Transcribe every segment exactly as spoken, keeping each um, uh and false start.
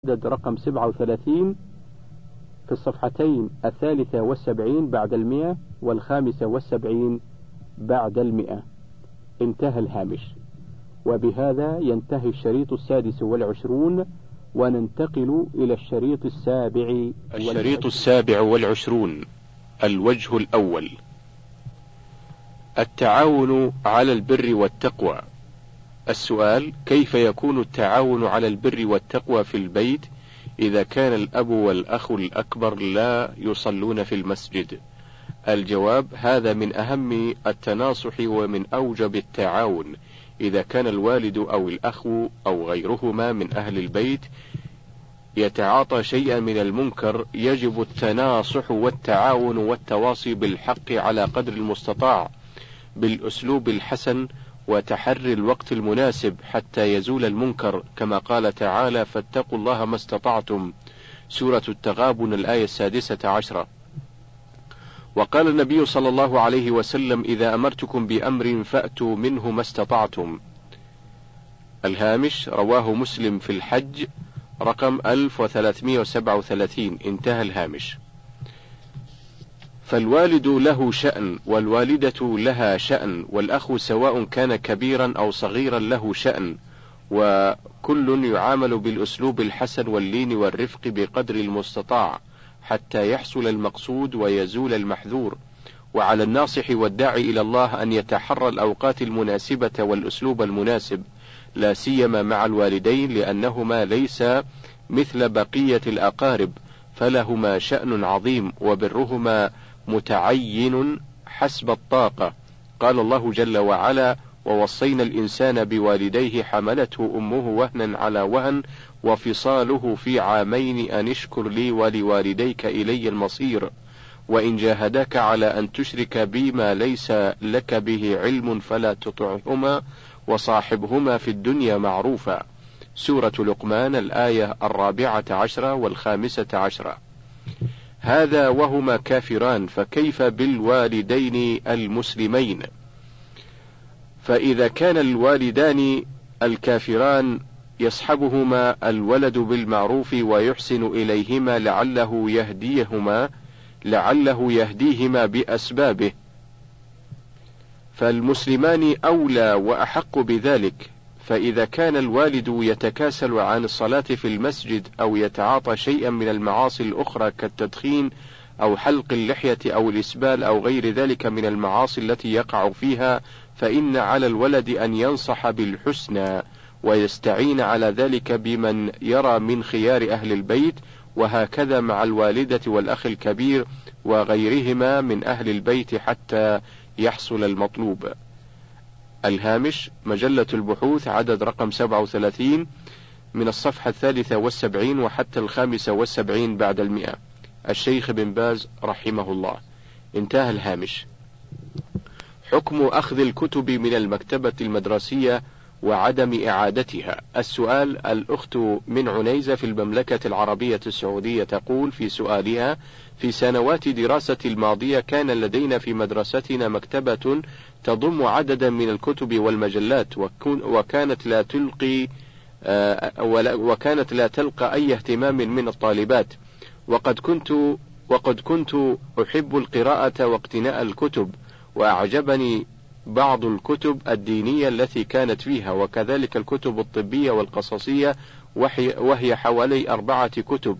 عدد رقم سبعة وثلاثين في الصفحتين الثالثة والسبعين بعد المئة والخامسة والسبعين بعد المئة. انتهى الهامش. وبهذا ينتهي الشريط السادس والعشرون، وننتقل إلى الشريط السابع الشريط السابع والعشرون. الوجه الأول: التعاون على البر والتقوى. السؤال: كيف يكون التعاون على البر والتقوى في البيت إذا كان الأب والأخ الأكبر لا يصلون في المسجد؟ الجواب: هذا من أهم التناصح ومن أوجب التعاون. إذا كان الوالد أو الأخ أو غيرهما من أهل البيت يتعاطى شيئا من المنكر، يجب التناصح والتعاون والتواصي بالحق على قدر المستطاع بالأسلوب الحسن وتحري الوقت المناسب حتى يزول المنكر، كما قال تعالى: فاتقوا الله ما استطعتم، سورة التغابن الآية السادسة عشرة. وقال النبي صلى الله عليه وسلم: إذا أمرتكم بأمر فأتوا منه ما استطعتم. الهامش: رواه مسلم في الحج رقم ألف وثلاثمئة وسبعة وثلاثين. انتهى الهامش. فالوالد له شأن، والوالدة لها شأن، والأخ سواء كان كبيرا أو صغيرا له شأن، وكل يعامل بالأسلوب الحسن واللين والرفق بقدر المستطاع حتى يحصل المقصود ويزول المحذور. وعلى الناصح والداعي إلى الله أن يتحرى الأوقات المناسبة والأسلوب المناسب، لا سيما مع الوالدين، لأنهما ليس مثل بقية الأقارب، فلهما شأن عظيم، وبرهما متعين حسب الطاقة. قال الله جل وعلا: ووصينا الإنسان بوالديه حملته أمه وهنا على وهن وفصاله في عامين أن اشكر لي ولوالديك إلي المصير، وإن جاهداك على أن تشرك بي ما ليس لك به علم فلا تطعهما وصاحبهما في الدنيا معروفا، سورة لقمان الآية الرابعة عشرة والخامسة عشرة. هذا وهما كافران، فكيف بالوالدين المسلمين؟ فإذا كان الوالدان الكافران يصحبهما الولد بالمعروف ويحسن إليهما لعله يهديهما لعله يهديهما بأسبابه، فالمسلمان أولى وأحق بذلك. فإذا كان الوالد يتكاسل عن الصلاة في المسجد أو يتعاطى شيئا من المعاصي الأخرى كالتدخين أو حلق اللحية أو الإسبال أو غير ذلك من المعاصي التي يقع فيها، فإن على الولد أن ينصح بالحسنى ويستعين على ذلك بمن يرى من خيار أهل البيت، وهكذا مع الوالدة والأخ الكبير وغيرهما من أهل البيت حتى يحصل المطلوب. الهامش: مجلة البحوث عدد رقم سبعة وثلاثين من الصفحة الثالثة والسبعين وحتى الخامسة والسبعين بعد المئة. الشيخ بن باز رحمه الله. انتهى الهامش. حكم أخذ الكتب من المكتبة المدرسية وعدم إعادتها. السؤال: الأخت من عنيزة في المملكة العربية السعودية تقول في سؤالها: في سنوات دراسة الماضية كان لدينا في مدرستنا مكتبة تضم عددا من الكتب والمجلات، وكانت لا تلقي وكانت لا تلقى أي اهتمام من الطالبات، وقد كنت وقد كنت أحب القراءة واقتناء الكتب، وأعجبني بعض الكتب الدينية التي كانت فيها، وكذلك الكتب الطبية والقصصية، وهي حوالي أربعة كتب،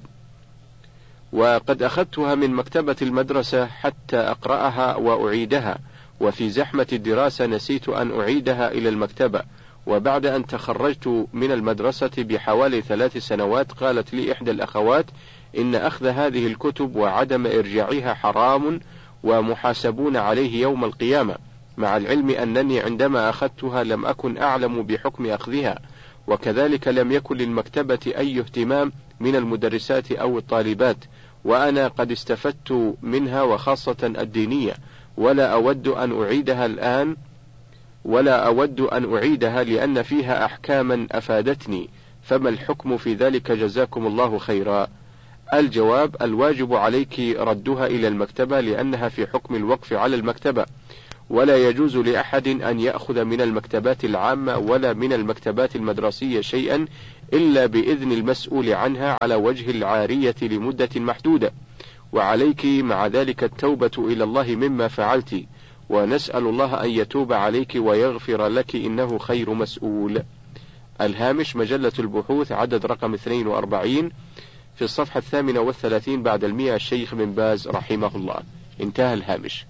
وقد أخذتها من مكتبة المدرسة حتى أقرأها وأعيدها، وفي زحمة الدراسة نسيت أن أعيدها إلى المكتبة، وبعد أن تخرجت من المدرسة بحوالي ثلاث سنوات قالت لي إحدى الأخوات إن أخذ هذه الكتب وعدم إرجاعها حرام ومحاسبون عليه يوم القيامة، مع العلم أنني عندما أخذتها لم أكن أعلم بحكم أخذها، وكذلك لم يكن للمكتبة أي اهتمام من المدرسات أو الطالبات، وأنا قد استفدت منها وخاصة الدينية، ولا أود أن أعيدها الآن ولا أود أن أعيدها لأن فيها أحكاما أفادتني، فما الحكم في ذلك جزاكم الله خيرا؟ الجواب: الواجب عليك ردها إلى المكتبة لأنها في حكم الوقف على المكتبة، ولا يجوز لأحد أن يأخذ من المكتبات العامة ولا من المكتبات المدرسية شيئا إلا بإذن المسؤول عنها على وجه العارية لمدة محدودة، وعليك مع ذلك التوبة إلى الله مما فعلت، ونسأل الله أن يتوب عليك ويغفر لك إنه خير مسؤول. الهامش مجلة البحوث عدد رقم اثنين وأربعين في الصفحة الثامنة والثلاثين بعد المئة، الشيخ بن باز رحمه الله. انتهى الهامش.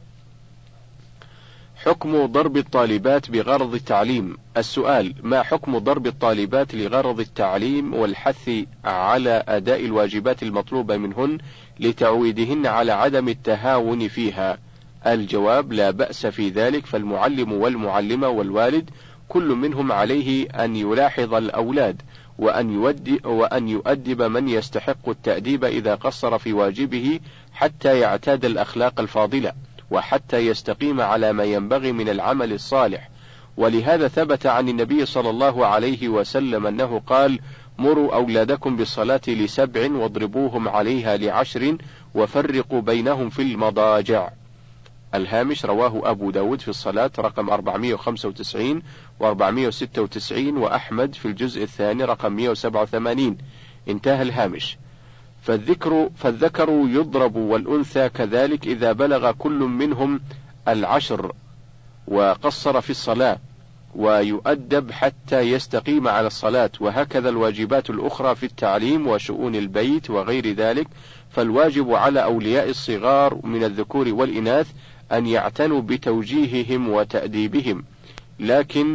حكم ضرب الطالبات بغرض التعليم. السؤال: ما حكم ضرب الطالبات لغرض التعليم والحث على أداء الواجبات المطلوبة منهن لتعويدهن على عدم التهاون فيها؟ الجواب: لا بأس في ذلك، فالمعلم والمعلمة والوالد كل منهم عليه أن يلاحظ الأولاد وأن يودي وأن يؤدب من يستحق التأديب إذا قصر في واجبه حتى يعتاد الأخلاق الفاضلة، وحتى يستقيم على ما ينبغي من العمل الصالح. ولهذا ثبت عن النبي صلى الله عليه وسلم أنه قال: مروا أولادكم بالصلاة لسبع واضربوهم عليها لعشر وفرقوا بينهم في المضاجع. الهامش رواه أبو داود في الصلاة رقم أربعمائة وخمسة وتسعين وأربعمائة وستة وتسعين، وأحمد في الجزء الثاني رقم مئة وسبعة وثمانين. انتهى الهامش. فالذكر, فالذكر يضرب والأنثى كذلك إذا بلغ كل منهم العشر وقصر في الصلاة، ويؤدب حتى يستقيم على الصلاة. وهكذا الواجبات الأخرى في التعليم وشؤون البيت وغير ذلك. فالواجب على أولياء الصغار من الذكور والإناث أن يعتنوا بتوجيههم وتأديبهم، لكن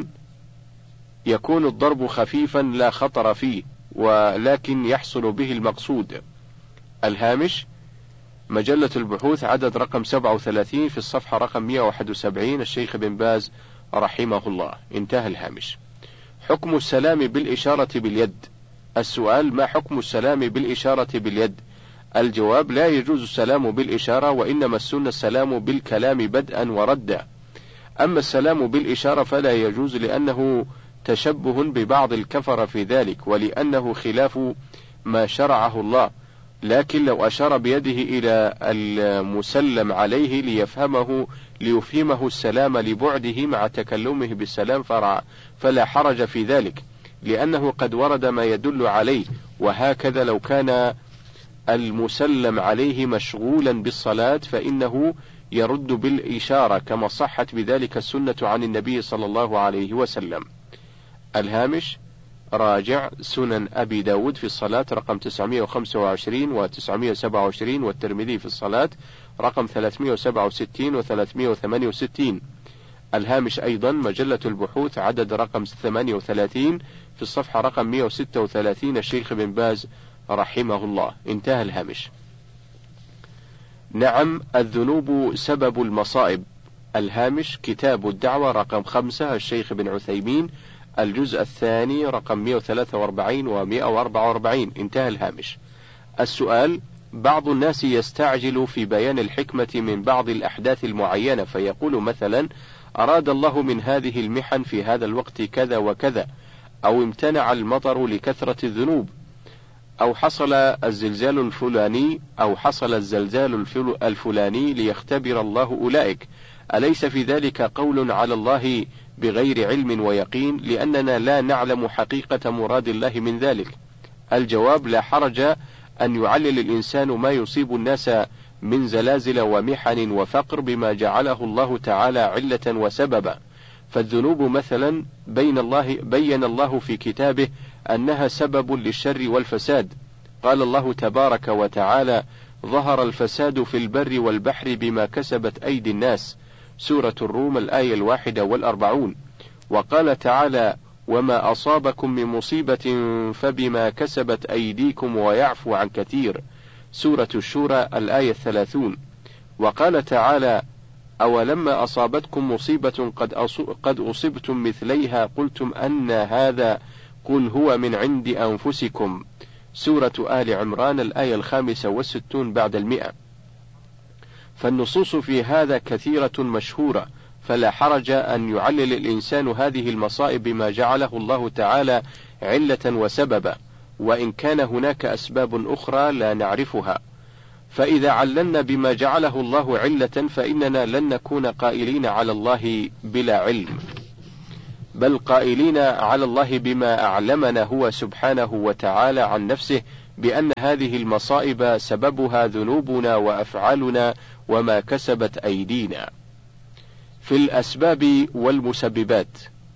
يكون الضرب خفيفا لا خطر فيه، ولكن يحصل به المقصود. الهامش مجلة البحوث عدد رقم سبعة وثلاثين في الصفحة رقم مئة وواحد وسبعين، الشيخ بن باز رحمه الله. انتهى الهامش. حكم السلام بالإشارة باليد. السؤال: ما حكم السلام بالإشارة باليد؟ الجواب: لا يجوز السلام بالإشارة، وإنما السنة السلام بالكلام بدءا وردا. أما السلام بالإشارة فلا يجوز، لأنه تشبه ببعض الكفر في ذلك، ولأنه خلاف ما شرعه الله. لكن لو أشار بيده إلى المسلم عليه ليفهمه ليفهمه السلام لبعده مع تكلمه بالسلام فلا حرج في ذلك، لأنه قد ورد ما يدل عليه. وهكذا لو كان المسلم عليه مشغولا بالصلاة فإنه يرد بالإشارة، كما صحت بذلك السنة عن النبي صلى الله عليه وسلم. الهامش راجع سنن أبي داود في الصلاة رقم تسعمائة وخمسة وعشرين وتسعمائة وسبعة وعشرين، والترمذي في الصلاة رقم ثلاثمائة وسبعة وستين وثلاثمائة وثمانية وستين. الهامش أيضا مجلة البحوث عدد رقم ثمانية وثلاثين في الصفحة رقم مئة وستة وثلاثين، الشيخ بن باز رحمه الله. انتهى الهامش. نعم، الذنوب سبب المصائب. الهامش كتاب الدعوة رقم خمسة، الشيخ بن عثيمين، الجزء الثاني رقم مئة وثلاثة وأربعين ومئة وأربعة وأربعين. انتهى الهامش. السؤال: بعض الناس يستعجل في بيان الحكمة من بعض الأحداث المعينة، فيقول مثلا: أراد الله من هذه المحن في هذا الوقت كذا وكذا، أو امتنع المطر لكثرة الذنوب، أو حصل الزلزال الفلاني أو حصل الزلزال الفلاني ليختبر الله أولئك. أليس في ذلك قول على الله بغير علم ويقين، لأننا لا نعلم حقيقة مراد الله من ذلك؟ الجواب: لا حرج أن يعلل الإنسان ما يصيب الناس من زلازل ومحن وفقر بما جعله الله تعالى علة وسببا. فالذنوب مثلا بين الله بين الله في كتابه أنها سبب للشر والفساد. قال الله تبارك وتعالى: ظهر الفساد في البر والبحر بما كسبت أيدي الناس، سورة الروم الآية الواحدة والأربعون. وقال تعالى: وما أصابكم من مصيبة فبما كسبت أيديكم ويعفو عن كثير، سورة الشورى الآية الثلاثون. وقال تعالى: أولما أصابتكم مصيبة قد أصبتم مثليها قلتم أن هذا قل هو من عند أنفسكم، سورة آل عمران الآية الخامسة والستون بعد المئة. فالنصوص في هذا كثيرة مشهورة، فلا حرج أن يعلل الإنسان هذه المصائب بما جعله الله تعالى علة وسببا، وإن كان هناك أسباب أخرى لا نعرفها. فإذا عللنا بما جعله الله علة فإننا لن نكون قائلين على الله بلا علم. بل قائلين على الله بما أعلمنا هو سبحانه وتعالى عن نفسه بأن هذه المصائب سببها ذنوبنا وأفعالنا وما كسبت أيدينا. في الأسباب والمسببات.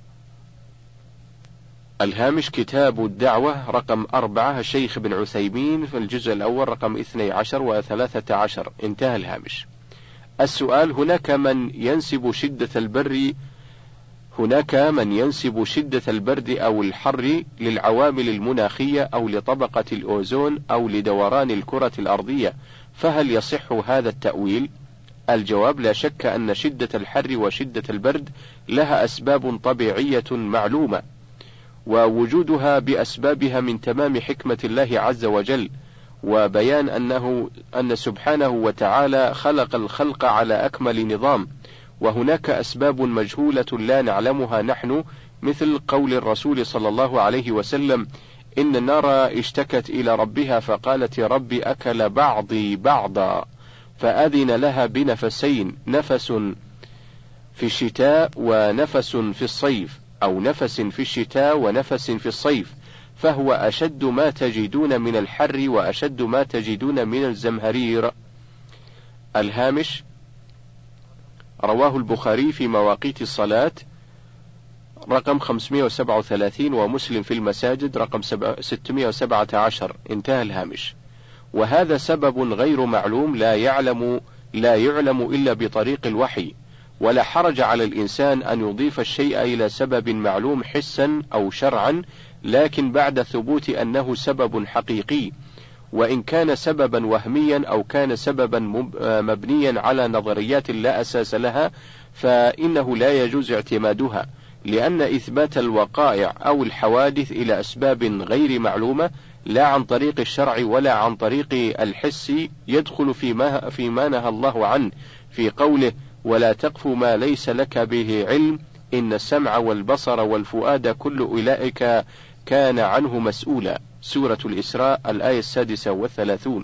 الهامش كتاب الدعوة رقم أربعة الشيخ بن عثيمين في الجزء الأول رقم اثني عشر وثلاثة عشر. انتهى الهامش. السؤال: هناك من ينسب شدة البر هناك من ينسب شدة البرد أو الحر للعوامل المناخية أو لطبقة الأوزون أو لدوران الكرة الأرضية، فهل يصح هذا التأويل؟ الجواب: لا شك أن شدة الحر وشدة البرد لها أسباب طبيعية معلومة، ووجودها بأسبابها من تمام حكمة الله عز وجل، وبيان أنه أن سبحانه وتعالى خلق الخلق على أكمل نظام، وهناك أسباب مجهولة لا نعلمها نحن، مثل قول الرسول صلى الله عليه وسلم: إن النار اشتكت إلى ربها فقالت يا رب أكل بعضي بعضا، فأذن لها بنفسين، نفس في الشتاء ونفس في الصيف، أو نفس في الشتاء ونفس في الصيف، فهو أشد ما تجدون من الحر وأشد ما تجدون من الزمهرير. الهامش: رواه البخاري في مواقيت الصلاة رقم خمسمائة وسبعة وثلاثين، ومسلم في المساجد رقم ستمائة وسبعة عشر. انتهى الهامش. وهذا سبب غير معلوم لا يعلم لا يعلم إلا بطريق الوحي، ولا حرج على الإنسان أن يضيف الشيء إلى سبب معلوم حسا أو شرعا، لكن بعد ثبوت أنه سبب حقيقي، وإن كان سببا وهميا أو كان سببا مبنيا على نظريات لا أساس لها، فإنه لا يجوز اعتمادها، لأن إثبات الوقائع أو الحوادث إلى أسباب غير معلومة لا عن طريق الشرع ولا عن طريق الحس يدخل فيما, فيما نهى الله عنه في قوله: ولا تقف ما ليس لك به علم إن السمع والبصر والفؤاد كل أولئك كان عنه مسؤولا. سورة الإسراء الآية السادسة والثلاثون.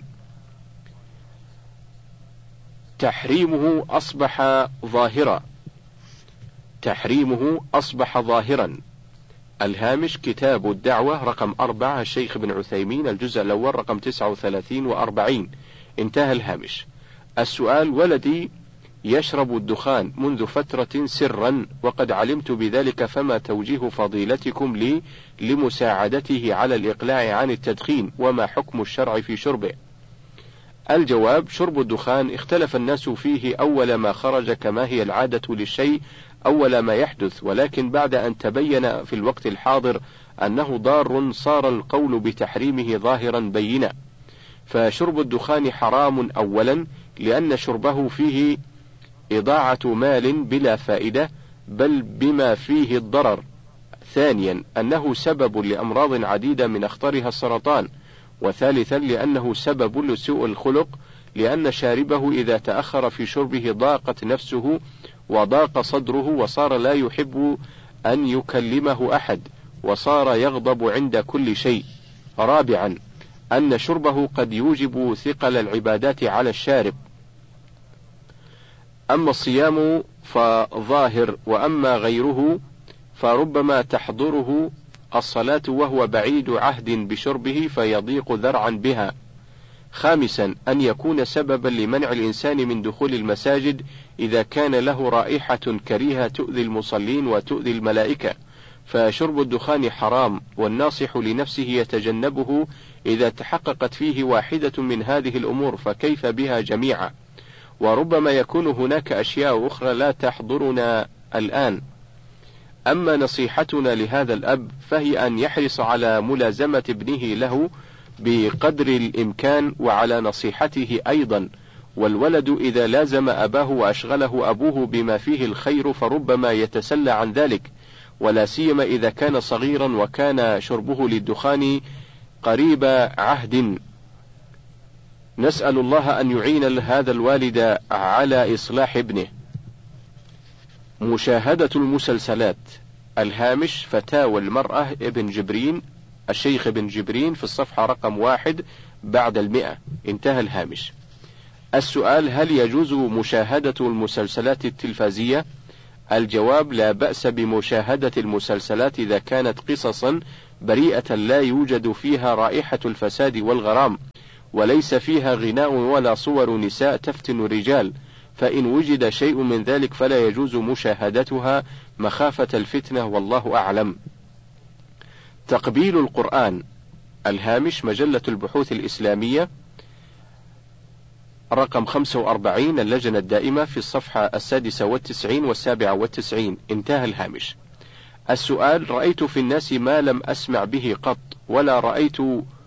تحريمه أصبح ظاهرا تحريمه أصبح ظاهرا. الهامش كتاب الدعوة رقم أربعة الشيخ بن عثيمين الجزء الأول رقم تسعة وثلاثين وأربعين. انتهى الهامش. السؤال: ولدي يشرب الدخان منذ فترة سرا وقد علمت بذلك، فما توجيه فضيلتكم لي لمساعدته على الإقلاع عن التدخين، وما حكم الشرع في شربه؟ الجواب: شرب الدخان اختلف الناس فيه أول ما خرج، كما هي العادة للشيء أول ما يحدث، ولكن بعد أن تبين في الوقت الحاضر أنه ضار صار القول بتحريمه ظاهرا بينا. فشرب الدخان حرام أولا لأن شربه فيه إضاعة مال بلا فائدة، بل بما فيه الضرر. ثانيا أنه سبب لأمراض عديدة من أخطرها السرطان. وثالثا لأنه سبب لسوء الخلق، لأن شاربه إذا تأخر في شربه ضاقت نفسه وضاق صدره، وصار لا يحب أن يكلمه أحد، وصار يغضب عند كل شيء. رابعا أن شربه قد يوجب ثقل العبادات على الشارب. أما الصيام فظاهر، وأما غيره فربما تحضره الصلاة وهو بعيد عهد بشربه فيضيق ذرعا بها. خامسا أن يكون سببا لمنع الإنسان من دخول المساجد إذا كان له رائحة كريهة تؤذي المصلين وتؤذي الملائكة، فشرب الدخان حرام، والناصح لنفسه يتجنبه إذا تحققت فيه واحدة من هذه الأمور، فكيف بها جميعا؟ وربما يكون هناك أشياء أخرى لا تحضرنا الآن. أما نصيحتنا لهذا الأب فهي أن يحرص على ملازمة ابنه له بقدر الإمكان، وعلى نصيحته أيضا. والولد إذا لازم أباه وأشغله أبوه بما فيه الخير فربما يتسلى عن ذلك، ولا سيما إذا كان صغيرا وكان شربه للدخان قريب عهد. نسأل الله أن يعين هذا الوالد على إصلاح ابنه. مشاهدة المسلسلات. الهامش فتاوى المرأة ابن جبرين الشيخ ابن جبرين في الصفحة رقم واحد بعد المئة. انتهى الهامش. السؤال: هل يجوز مشاهدة المسلسلات التلفزية؟ الجواب: لا بأس بمشاهدة المسلسلات إذا كانت قصصا بريئة لا يوجد فيها رائحة الفساد والغرام، وليس فيها غناء ولا صور نساء تفتن الرجال، فإن وجد شيء من ذلك فلا يجوز مشاهدتها مخافة الفتنة، والله أعلم. تقبيل القرآن. الهامش: مجلة البحوث الإسلامية رقم خمسة وأربعين، اللجنة الدائمة، في الصفحة السادسة والتسعين والسابعة والتسعين. انتهى الهامش. السؤال: رأيت في الناس ما لم أسمع به قط ولا رأيت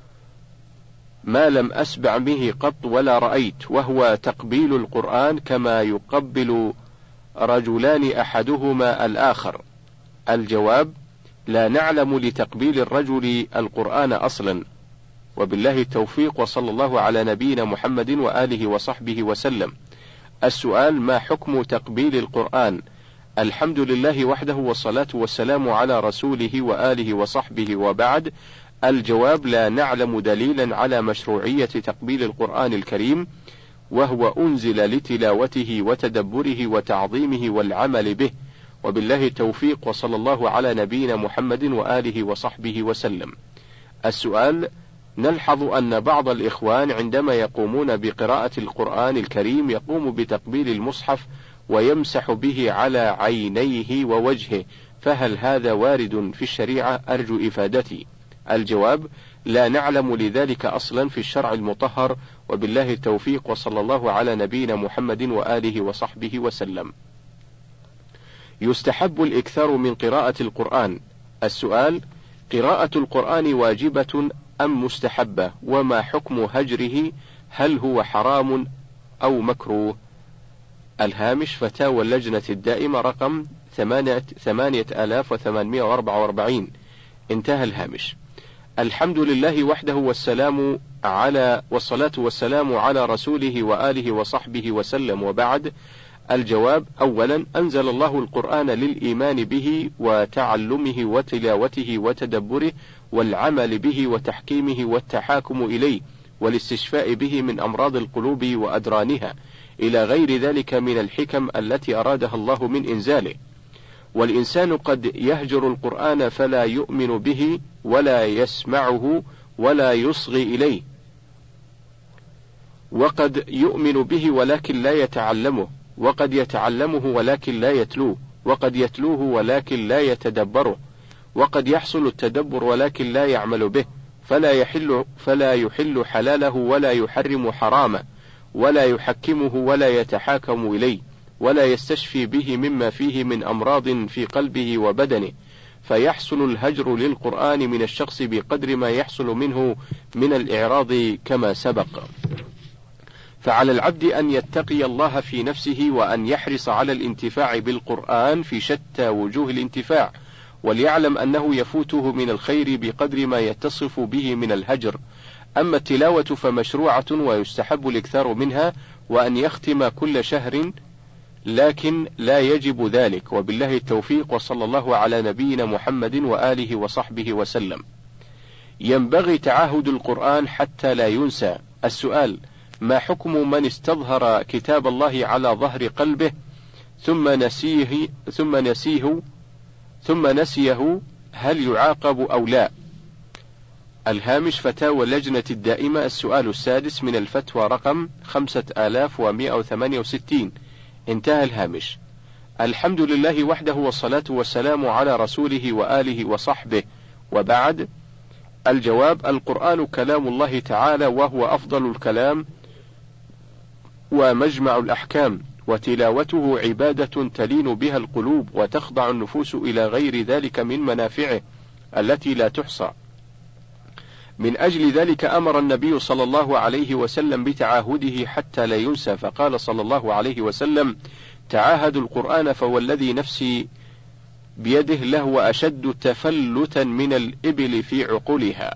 ما لم أسمع به قط ولا رأيت، وهو تقبيل القرآن كما يقبل رجلان أحدهما الآخر. الجواب: لا نعلم لتقبيل الرجل القرآن أصلا، وبالله التوفيق، وصلى الله على نبينا محمد وآله وصحبه وسلم. السؤال: ما حكم تقبيل القرآن؟ الحمد لله وحده، والصلاة والسلام على رسوله وآله وصحبه، وبعد. الجواب: لا نعلم دليلا على مشروعية تقبيل القرآن الكريم، وهو أنزل لتلاوته وتدبره وتعظيمه والعمل به، وبالله التوفيق، وصلى الله على نبينا محمد وآله وصحبه وسلم. السؤال: نلحظ أن بعض الإخوان عندما يقومون بقراءة القرآن الكريم يقوم بتقبيل المصحف ويمسح به على عينيه ووجهه، فهل هذا وارد في الشريعة؟ أرجو إفادتي. الجواب: لا نعلم لذلك أصلا في الشرع المطهر، وبالله التوفيق، وصلى الله على نبينا محمد وآله وصحبه وسلم. يستحب الإكثار من قراءة القرآن. السؤال: قراءة القرآن واجبة أم مستحبة؟ وما حكم هجره؟ هل هو حرام أو مكروه؟ الهامش: فتاوى اللجنة الدائمة رقم ثمانية آلاف وثمانمائة وأربعة وأربعين. انتهى الهامش. الحمد لله وحده، والسلام على والصلاة والسلام على رسوله وآله وصحبه وسلم، وبعد. الجواب: أولا، أنزل الله القرآن للإيمان به وتعلمه وتلاوته وتدبره والعمل به وتحكيمه والتحاكم إليه والاستشفاء به من أمراض القلوب وأدرانها إلى غير ذلك من الحكم التي أرادها الله من إنزاله. والإنسان قد يهجر القرآن فلا يؤمن به ولا يسمعه ولا يصغي إليه، وقد يؤمن به ولكن لا يتعلمه، وقد يتعلمه ولكن لا يتلوه، وقد يتلوه ولكن لا يتدبره، وقد يحصل التدبر ولكن لا يعمل به، فلا يحل فلا يحل حلاله ولا يحرم حرامه، ولا يحكمه ولا يتحاكم إليه، ولا يستشفي به مما فيه من أمراض في قلبه وبدنه، فيحصل الهجر للقرآن من الشخص بقدر ما يحصل منه من الإعراض كما سبق. فعلى العبد أن يتقي الله في نفسه، وأن يحرص على الانتفاع بالقرآن في شتى وجوه الانتفاع، وليعلم أنه يفوته من الخير بقدر ما يتصف به من الهجر. أما التلاوة فمشروعة ويستحب الإكثار منها، وأن يختم كل شهر، لكن لا يجب ذلك، وبالله التوفيق، وصلى الله على نبينا محمد وآله وصحبه وسلم. ينبغي تعاهد القرآن حتى لا ينسى. السؤال: ما حكم من استظهر كتاب الله على ظهر قلبه ثم نسيه ثم نسيه ثم نسيه هل يعاقب أو لا؟ الهامش: فتاوى اللجنة الدائمة، السؤال السادس من الفتوى رقم خمسة آلاف ومائة وثمانية وستين. انتهى الهامش. الحمد لله وحده، والصلاة والسلام على رسوله وآله وصحبه، وبعد. الجواب: القرآن كلام الله تعالى، وهو أفضل الكلام ومجمع الأحكام، وتلاوته عبادة تلين بها القلوب وتخضع النفوس إلى غير ذلك من منافعه التي لا تحصى. من أجل ذلك أمر النبي صلى الله عليه وسلم بتعاهده حتى لا ينسى، فقال صلى الله عليه وسلم: تعاهدوا القرآن فوالذي نفسي بيده لهو أشد تفلتا من الإبل في عقولها.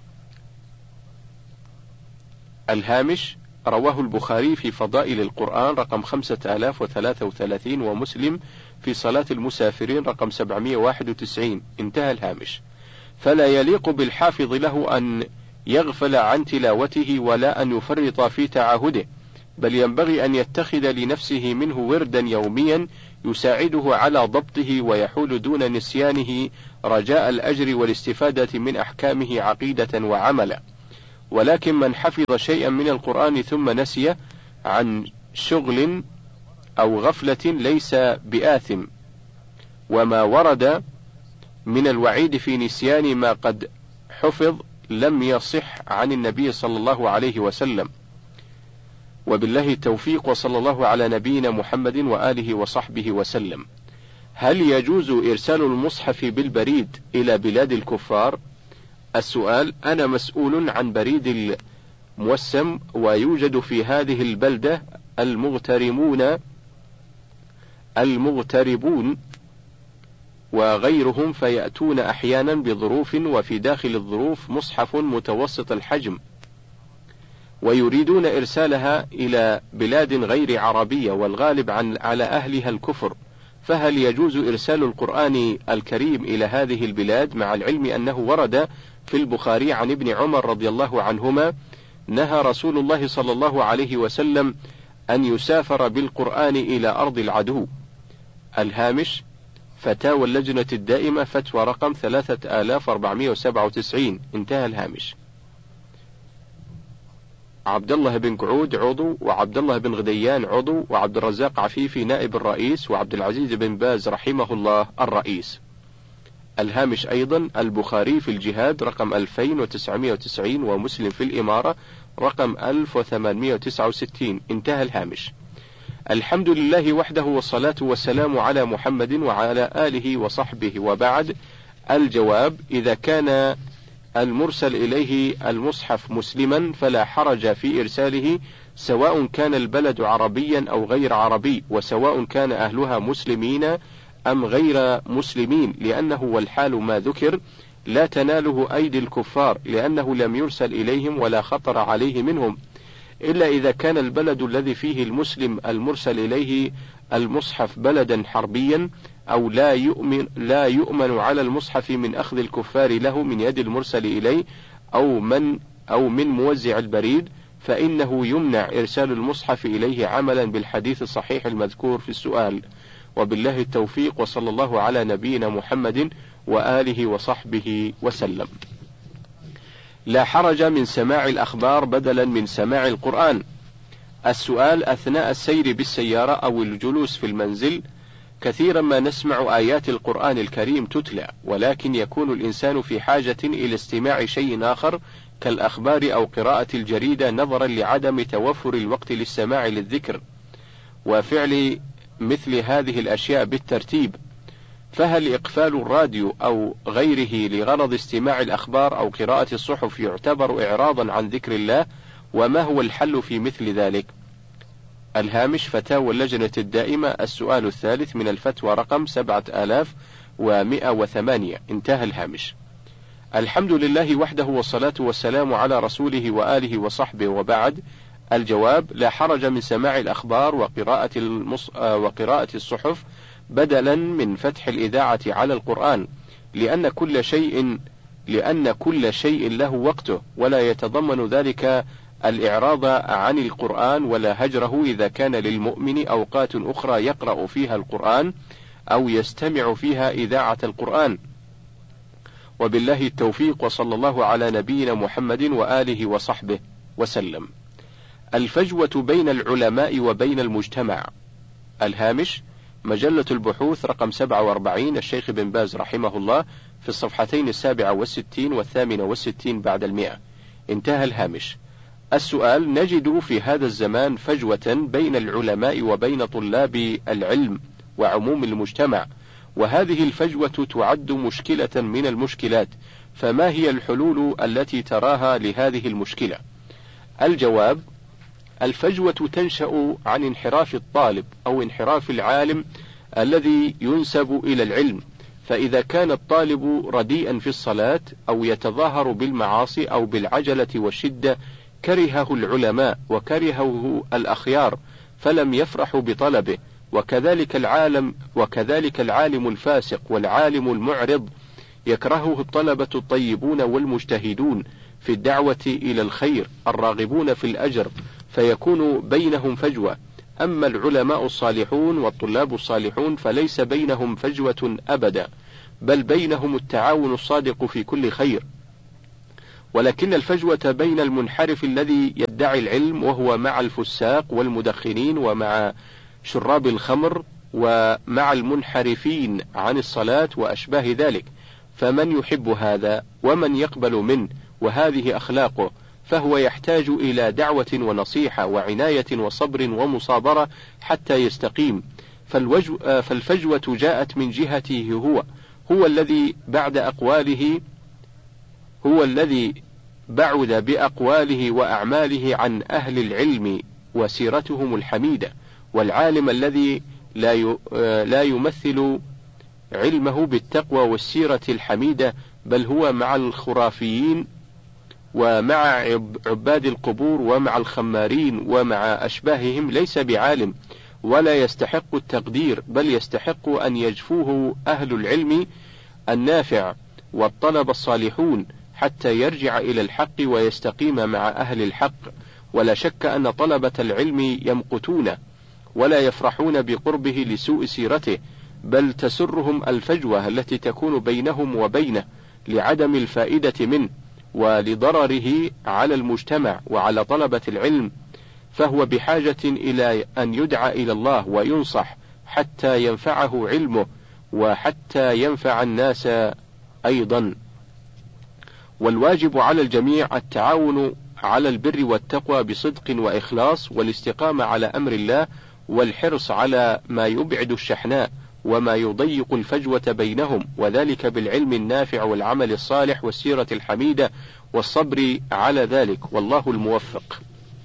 الهامش: رواه البخاري في فضائل القرآن رقم خمسة آلاف وثلاثة وثلاثين، ومسلم في صلاة المسافرين رقم سبعمائة وواحد وتسعين. انتهى الهامش. فلا يليق بالحافظ له أن يغفل عن تلاوته ولا أن يفرط في تعاهده، بل ينبغي أن يتخذ لنفسه منه وردا يوميا يساعده على ضبطه ويحول دون نسيانه رجاء الأجر والاستفادة من أحكامه عقيدة وعملا. ولكن من حفظ شيئا من القرآن ثم نسيه عن شغل أو غفلة ليس بآثم، وما ورد من الوعيد في نسيان ما قد حفظ لم يصح عن النبي صلى الله عليه وسلم. وبالله التوفيق، وصلى الله على نبينا محمد وآله وصحبه وسلم. هل يجوز إرسال المصحف بالبريد إلى بلاد الكفار؟ السؤال: أنا مسؤول عن بريد الموسم، ويوجد في هذه البلدة المغترمون المغتربون وغيرهم، فيأتون أحيانا بظروف، وفي داخل الظروف مصحف متوسط الحجم، ويريدون إرسالها إلى بلاد غير عربية، والغالب عن على أهلها الكفر، فهل يجوز إرسال القرآن الكريم إلى هذه البلاد، مع العلم أنه ورد في البخاري عن ابن عمر رضي الله عنهما نهى رسول الله صلى الله عليه وسلم أن يسافر بالقرآن إلى أرض العدو؟ الهامش: فتاوى اللجنة الدائمة، فتوى رقم ثلاثة آلاف وأربعمائة وسبعة وتسعين، انتهى الهامش. عبد الله بن قعود عضو، وعبد الله بن غديان عضو، وعبد الرزاق عفيفي نائب الرئيس، وعبد العزيز بن باز رحمه الله الرئيس. الهامش أيضا: البخاري في الجهاد رقم ألفين وتسعمائة وتسعين، ومسلم في الإمارة رقم ألف وثمانمائة وتسعة وستين، انتهى الهامش. الحمد لله وحده، والصلاة والسلام على محمد وعلى آله وصحبه، وبعد. الجواب: إذا كان المرسل إليه المصحف مسلما فلا حرج في إرساله، سواء كان البلد عربيا أو غير عربي، وسواء كان أهلها مسلمين أم غير مسلمين، لأنه والحال ما ذكر لا تناله أيدي الكفار، لأنه لم يرسل إليهم ولا خطر عليه منهم، إلا إذا كان البلد الذي فيه المسلم المرسل إليه المصحف بلدا حربيا، أو لا يؤمن لا يؤمن على المصحف من أخذ الكفار له من يد المرسل إليه، أو من أو من موزع البريد، فإنه يمنع إرسال المصحف إليه عملا بالحديث الصحيح المذكور في السؤال. وبالله التوفيق، وصلى الله على نبينا محمد وآله وصحبه وسلم. لا حرج من سماع الأخبار بدلا من سماع القرآن. السؤال: أثناء السير بالسيارة أو الجلوس في المنزل كثيرا ما نسمع آيات القرآن الكريم تتلى، ولكن يكون الإنسان في حاجة إلى استماع شيء آخر كالأخبار أو قراءة الجريدة، نظرا لعدم توفر الوقت للسماع للذكر وفعل مثل هذه الأشياء بالترتيب، فهل إقفال الراديو أو غيره لغرض استماع الأخبار أو قراءة الصحف يعتبر إعراضا عن ذكر الله؟ وما هو الحل في مثل ذلك؟ الهامش: فتاوى اللجنة الدائمة، السؤال الثالث من الفتوى رقم سبعة آلاف ومائة وثمانية، انتهى الهامش. الحمد لله وحده، والصلاة والسلام على رسوله وآله وصحبه، وبعد. الجواب: لا حرج من سماع الأخبار وقراءة, المص... وقراءة الصحف بدلا من فتح الإذاعة على القرآن، لأن كل شيء لأن كل شيء له وقته، ولا يتضمن ذلك الإعراض عن القرآن ولا هجره، إذا كان للمؤمن أوقات أخرى يقرأ فيها القرآن أو يستمع فيها إذاعة القرآن. وبالله التوفيق، وصلى الله على نبينا محمد وآله وصحبه وسلم. الفجوة بين العلماء وبين المجتمع. الهامش: مجلة البحوث رقم سبعة وأربعين، الشيخ بن باز رحمه الله، في الصفحتين السابعة والستين والثامنة والستين بعد المئة، انتهى الهامش. السؤال: نجد في هذا الزمان فجوة بين العلماء وبين طلاب العلم وعموم المجتمع، وهذه الفجوة تعد مشكلة من المشكلات، فما هي الحلول التي تراها لهذه المشكلة؟ الجواب: الفجوة تنشأ عن انحراف الطالب أو انحراف العالم الذي ينسب إلى العلم، فإذا كان الطالب رديئا في الصلاة أو يتظاهر بالمعاصي أو بالعجلة والشدة كرهه العلماء وكرهه الأخيار فلم يفرحوا بطلبه، وكذلك العالم وكذلك العالم الفاسق والعالم المعرض يكرهه الطلبة الطيبون والمجتهدون في الدعوة إلى الخير الراغبون في الأجر، فيكون بينهم فجوة. أما العلماء الصالحون والطلاب الصالحون فليس بينهم فجوة أبدا، بل بينهم التعاون الصادق في كل خير، ولكن الفجوة بين المنحرف الذي يدعي العلم وهو مع الفساق والمدخنين ومع شراب الخمر ومع المنحرفين عن الصلاة وأشباه ذلك، فمن يحب هذا ومن يقبل منه وهذه أخلاقه، فهو يحتاج إلى دعوة ونصيحة وعناية وصبر ومصابرة حتى يستقيم. فالفجوة جاءت من جهته هو هو الذي بعد أقواله هو الذي بعد بأقواله وأعماله عن أهل العلم وسيرتهم الحميدة، والعالم الذي لا لا يمثل علمه بالتقوى والسيرة الحميدة، بل هو مع الخرافيين ومع عباد القبور ومع الخمارين ومع أشباههم ليس بعالم ولا يستحق التقدير، بل يستحق أن يجفوه أهل العلم النافع والطلب الصالحون حتى يرجع إلى الحق ويستقيم مع أهل الحق. ولا شك أن طلبة العلم يمقتون ولا يفرحون بقربه لسوء سيرته، بل تسرهم الفجوة التي تكون بينهم وبينه لعدم الفائدة منه ولضرره على المجتمع وعلى طلبة العلم، فهو بحاجة إلى أن يدعى إلى الله وينصح حتى ينفعه علمه وحتى ينفع الناس أيضا. والواجب على الجميع التعاون على البر والتقوى بصدق وإخلاص، والاستقامة على أمر الله، والحرص على ما يبعد الشحناء وما يضيق الفجوة بينهم، وذلك بالعلم النافع والعمل الصالح والسيرة الحميدة والصبر على ذلك، والله الموفق.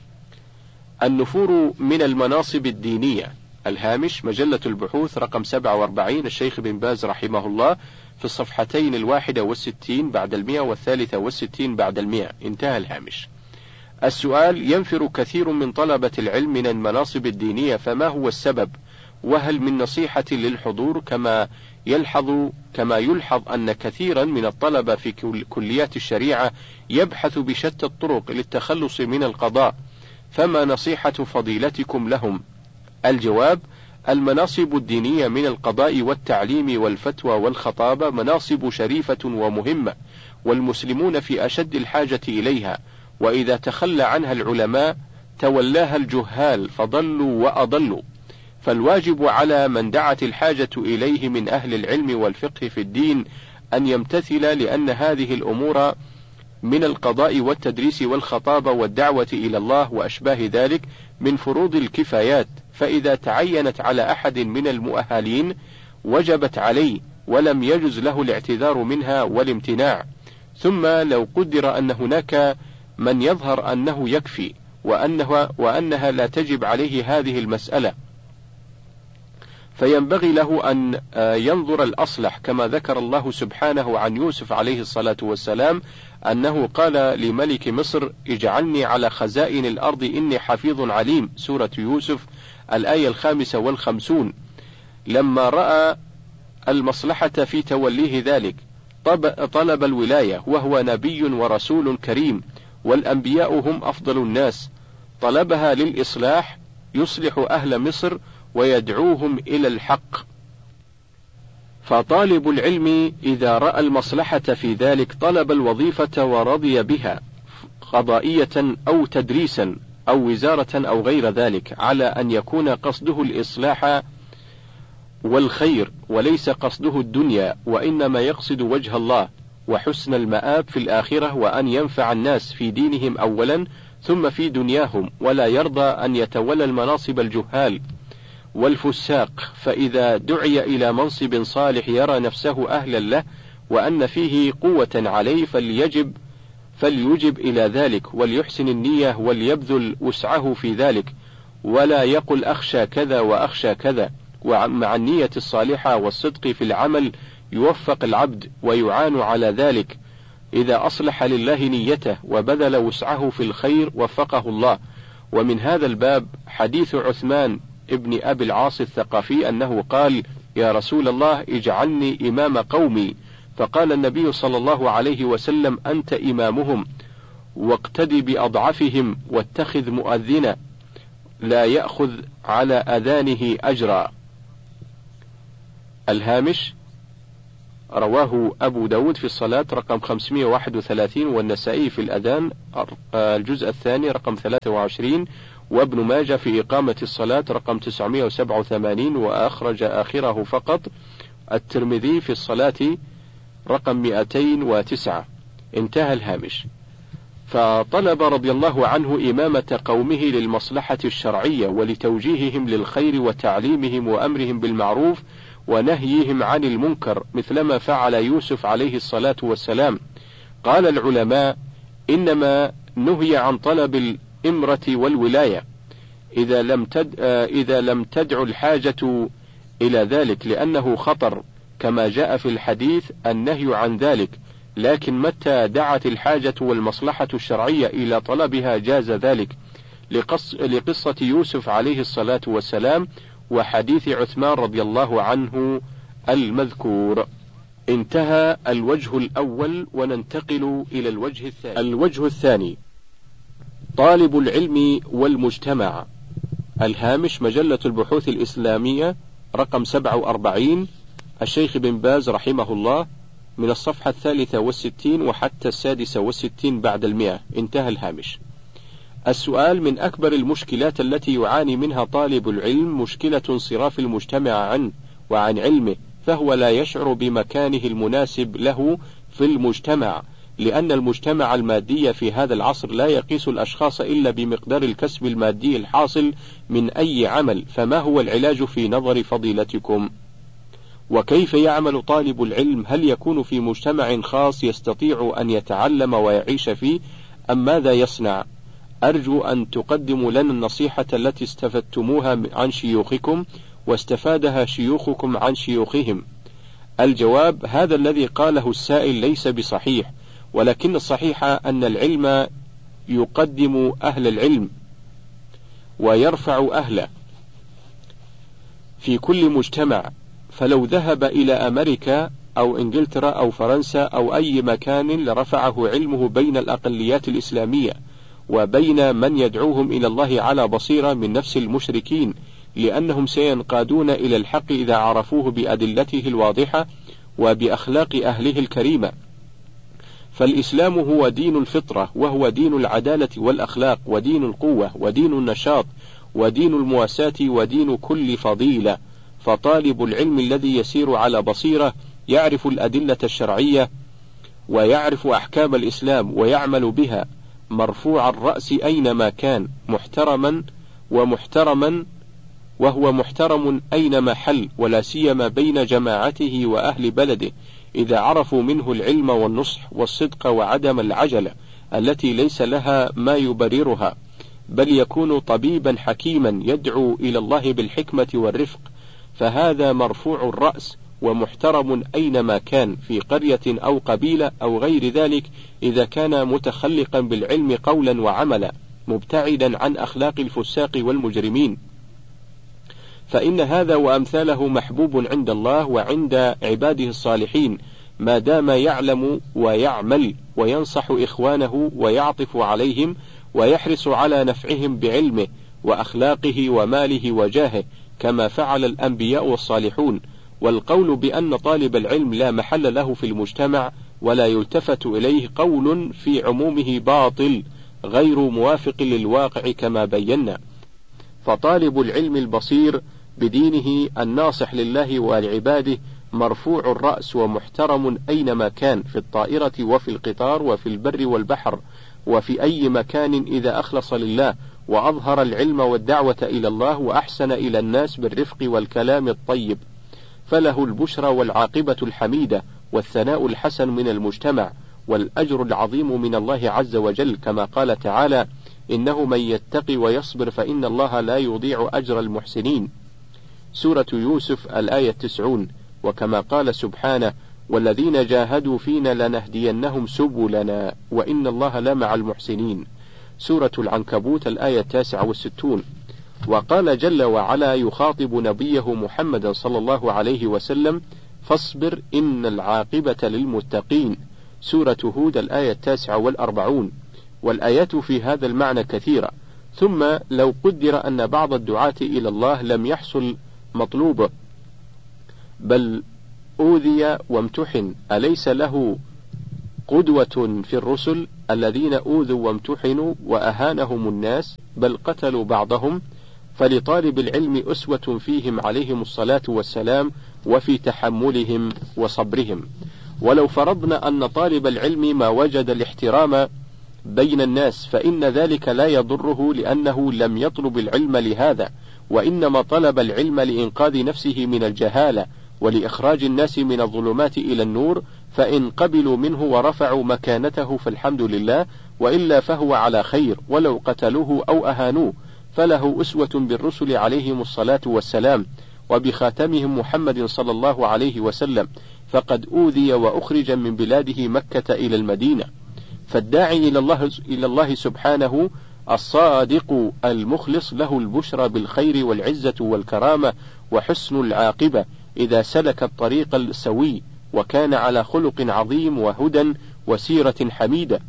النفور من المناصب الدينية. الهامش مجلة البحوث رقم سبعة وأربعين، الشيخ بن باز رحمه الله، في الصفحتين الواحدة والستين بعد المئة والثالثة والستين بعد المئة. انتهى الهامش. السؤال: ينفر كثير من طلبة العلم من المناصب الدينية، فما هو السبب؟ وهل من نصيحة للحضور؟ كما يلحظ كما يلحظ أن كثيرا من الطلبة في كليات الشريعة يبحث بشتى الطرق للتخلص من القضاء، فما نصيحة فضيلتكم لهم؟ الجواب: المناصب الدينية من القضاء والتعليم والفتوى والخطابة مناصب شريفة ومهمة، والمسلمون في أشد الحاجة إليها، وإذا تخلى عنها العلماء تولاها الجهال فضلوا وأضلوا، فالواجب على من دعت الحاجة إليه من أهل العلم والفقه في الدين أن يمتثل، لأن هذه الأمور من القضاء والتدريس والخطابة والدعوة إلى الله وأشباه ذلك من فروض الكفايات، فإذا تعينت على أحد من المؤهلين وجبت عليه ولم يجز له الاعتذار منها والامتناع. ثم لو قدر أن هناك من يظهر أنه يكفي وأنه وأنها لا تجب عليه هذه المسألة، فينبغي له أن ينظر الأصلح، كما ذكر الله سبحانه عن يوسف عليه الصلاة والسلام أنه قال لملك مصر: اجعلني على خزائن الأرض إني حفيظ عليم، سورة يوسف الآية الخامسة والخمسون. لما رأى المصلحة في توليه ذلك طلب الولاية، وهو نبي ورسول كريم، والأنبياء هم أفضل الناس، طلبها للإصلاح يصلح أهل مصر ويدعوهم إلى الحق. فطالب العلم إذا رأى المصلحة في ذلك طلب الوظيفة ورضي بها قضائية أو تدريسا أو وزارة أو غير ذلك، على أن يكون قصده الإصلاح والخير وليس قصده الدنيا، وإنما يقصد وجه الله وحسن المآب في الآخرة، وأن ينفع الناس في دينهم أولا ثم في دنياهم، ولا يرضى أن يتولى المناصب الجهال والفساق، فإذا دعي إلى منصب صالح يرى نفسه أهلا له وأن فيه قوة عليه فليجب فليجب إلى ذلك، وليحسن النية وليبذل وسعه في ذلك، ولا يقل أخشى كذا وأخشى كذا. ومع النية الصالحة والصدق في العمل يوفق العبد ويعان على ذلك، إذا أصلح لله نيته وبذل وسعه في الخير وفقه الله. ومن هذا الباب حديث عثمان ابن أبي العاص الثقفي أنه قال: يا رسول الله اجعلني إمام قومي، فقال النبي صلى الله عليه وسلم: أنت إمامهم، واقتدي بأضعفهم واتخذ مؤذنا لا يأخذ على أذانه أجرا. الهامش رواه أبو داود في الصلاة رقم خمسمائة وواحد وثلاثين، والنسائي في الأذان الجزء الثاني رقم ثلاثة وعشرين، وابن ماجه في إقامة الصلاة رقم تسعمائة وسبعة وثمانين، وأخرج آخره فقط الترمذي في الصلاة رقم مئتين وتسعة. انتهى الهامش. فطلب رضي الله عنه إمامة قومه للمصلحة الشرعية ولتوجيههم للخير وتعليمهم وأمرهم بالمعروف ونهيهم عن المنكر، مثلما فعل يوسف عليه الصلاة والسلام. قال العلماء: إنما نهي عن طلب الإمرة والولاية إذا لم تد... إذا لم تدع الحاجة إلى ذلك، لأنه خطر، كما جاء في الحديث النهي عن ذلك. لكن متى دعت الحاجة والمصلحة الشرعية إلى طلبها جاز ذلك، لقص... لقصة يوسف عليه الصلاة والسلام وحديث عثمان رضي الله عنه المذكور. انتهى الوجه الأول، وننتقل إلى الوجه الثاني. الوجه الثاني: طالب العلم والمجتمع. الهامش مجلة البحوث الإسلامية رقم سبعة وأربعين، الشيخ بن باز رحمه الله، من الصفحة الثالثة والستين وحتى السادسة والستين بعد المئة. انتهى الهامش. السؤال: من أكبر المشكلات التي يعاني منها طالب العلم مشكلة انصراف المجتمع عنه وعن علمه، فهو لا يشعر بمكانه المناسب له في المجتمع، لأن المجتمع المادي في هذا العصر لا يقيس الأشخاص إلا بمقدار الكسب المادي الحاصل من أي عمل. فما هو العلاج في نظر فضيلتكم؟ وكيف يعمل طالب العلم؟ هل يكون في مجتمع خاص يستطيع أن يتعلم ويعيش فيه، أم ماذا يصنع؟ أرجو أن تقدموا لنا النصيحة التي استفدتموها عن شيوخكم واستفادها شيوخكم عن شيوخهم. الجواب: هذا الذي قاله السائل ليس بصحيح، ولكن الصحيح أن العلم يقدم أهل العلم ويرفع أهله في كل مجتمع. فلو ذهب إلى أمريكا أو إنجلترا أو فرنسا أو أي مكان لرفعه علمه بين الأقليات الإسلامية وبين من يدعوهم إلى الله على بصيرة من نفس المشركين، لأنهم سينقادون إلى الحق إذا عرفوه بأدلته الواضحة وبأخلاق أهله الكريمة. فالإسلام هو دين الفطرة، وهو دين العدالة والأخلاق، ودين القوة، ودين النشاط، ودين المواساة، ودين كل فضيلة. فطالب العلم الذي يسير على بصيرة يعرف الأدلة الشرعية ويعرف أحكام الإسلام ويعمل بها، مرفوع الرأس أينما كان، محترما ومحترما وهو محترم أينما حل، ولا سيما بين جماعته وأهل بلده، إذا عرفوا منه العلم والنصح والصدق وعدم العجلة التي ليس لها ما يبررها، بل يكون طبيبا حكيما يدعو إلى الله بالحكمة والرفق. فهذا مرفوع الرأس ومحترم أينما كان، في قرية أو قبيلة أو غير ذلك، إذا كان متخلقا بالعلم قولا وعملا، مبتعدا عن أخلاق الفساق والمجرمين. فإن هذا وأمثاله محبوب عند الله وعند عباده الصالحين، ما دام يعلم ويعمل وينصح إخوانه ويعطف عليهم ويحرص على نفعهم بعلمه وأخلاقه وماله وجاهه، كما فعل الأنبياء والصالحون. والقول بأن طالب العلم لا محل له في المجتمع ولا يلتفت إليه قول في عمومه باطل غير موافق للواقع كما بينا. فطالب العلم البصير بدينه الناصح لله ولعباده مرفوع الرأس ومحترم أينما كان، في الطائرة وفي القطار وفي البر والبحر وفي أي مكان، إذا أخلص لله وأظهر العلم والدعوة إلى الله وأحسن إلى الناس بالرفق والكلام الطيب، فله البشرى والعاقبة الحميدة والثناء الحسن من المجتمع والأجر العظيم من الله عز وجل، كما قال تعالى: إنه من يتقي ويصبر فإن الله لا يضيع أجر المحسنين. سورة يوسف الآية تسعون. وكما قال سبحانه: والذين جاهدوا فينا لنهدينهم سبلنا وإن الله لمع المحسنين. سورة العنكبوت الآية التاسعة والستون. وقال جل وعلا يخاطب نبيه محمد صلى الله عليه وسلم: فاصبر إن العاقبة للمتقين. سورة هود الآية التاسعة والأربعون. والآيات في هذا المعنى كثيرة، ثم لو قدر أن بعض الدعاة إلى الله لم يحصل مطلوبه بل أوذي وامتحن، أليس له قدوة في الرسل الذين أوذوا وامتحنوا وأهانهم الناس بل قتلوا بعضهم؟ فلطالب العلم أسوة فيهم عليهم الصلاة والسلام وفي تحملهم وصبرهم. ولو فرضنا أن طالب العلم ما وجد الاحترام بين الناس فإن ذلك لا يضره، لأنه لم يطلب العلم لهذا، وإنما طلب العلم لإنقاذ نفسه من الجهالة ولإخراج الناس من الظلمات إلى النور، فإن قبلوا منه ورفعوا مكانته فالحمد لله، وإلا فهو على خير، ولو قتلوه أو أهانوه فله أسوة بالرسل عليهم الصلاة والسلام وبخاتمهم محمد صلى الله عليه وسلم، فقد أوذي وأخرج من بلاده مكة إلى المدينة. فالداعي إلى الله, إلى الله سبحانه الصادق المخلص له البشرى بالخير والعزة والكرامة وحسن العاقبة إذا سلك الطريق السوي وكان على خلق عظيم وهدى وسيرة حميدة،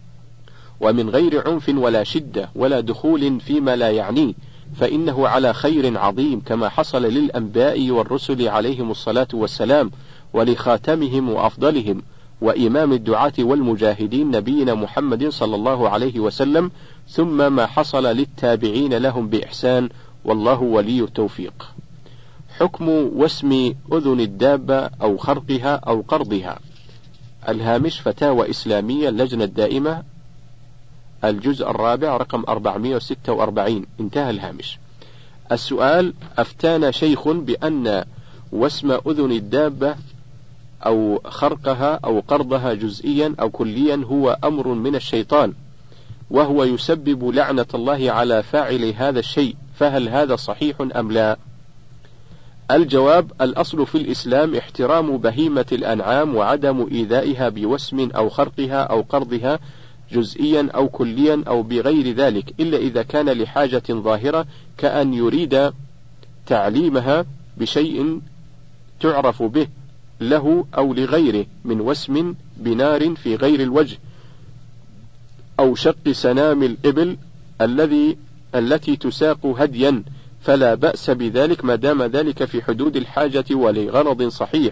ومن غير عنف ولا شدة ولا دخول فيما لا يعنيه، فإنه على خير عظيم كما حصل للأنبياء والرسل عليهم الصلاة والسلام ولخاتمهم وأفضلهم وإمام الدعاة والمجاهدين نبينا محمد صلى الله عليه وسلم، ثم ما حصل للتابعين لهم بإحسان، والله ولي التوفيق. حكم وسم أذن الدابة أو خرقها أو قرضها. الهامش فتاوى إسلامية اللجنة الدائمة الجزء الرابع رقم أربعمائة وستة وأربعين، انتهى الهامش. السؤال: أفتانا شيخ بأن وسم أذن الدابة أو خرقها أو قرضها جزئيا أو كليا هو أمر من الشيطان، وهو يسبب لعنة الله على فاعل هذا الشيء، فهل هذا صحيح أم لا؟ الجواب: الأصل في الإسلام احترام بهيمة الأنعام وعدم إيذائها بوسم أو خرقها أو قرضها جزئيا أو كليا أو بغير ذلك، إلا إذا كان لحاجة ظاهرة كأن يريد تعليمها بشيء تعرف به له أو لغيره من وسم بنار في غير الوجه أو شق سنام الإبل الذي التي تساق هديا، فلا بأس بذلك ما دام ذلك في حدود الحاجة ولغرض صحيح.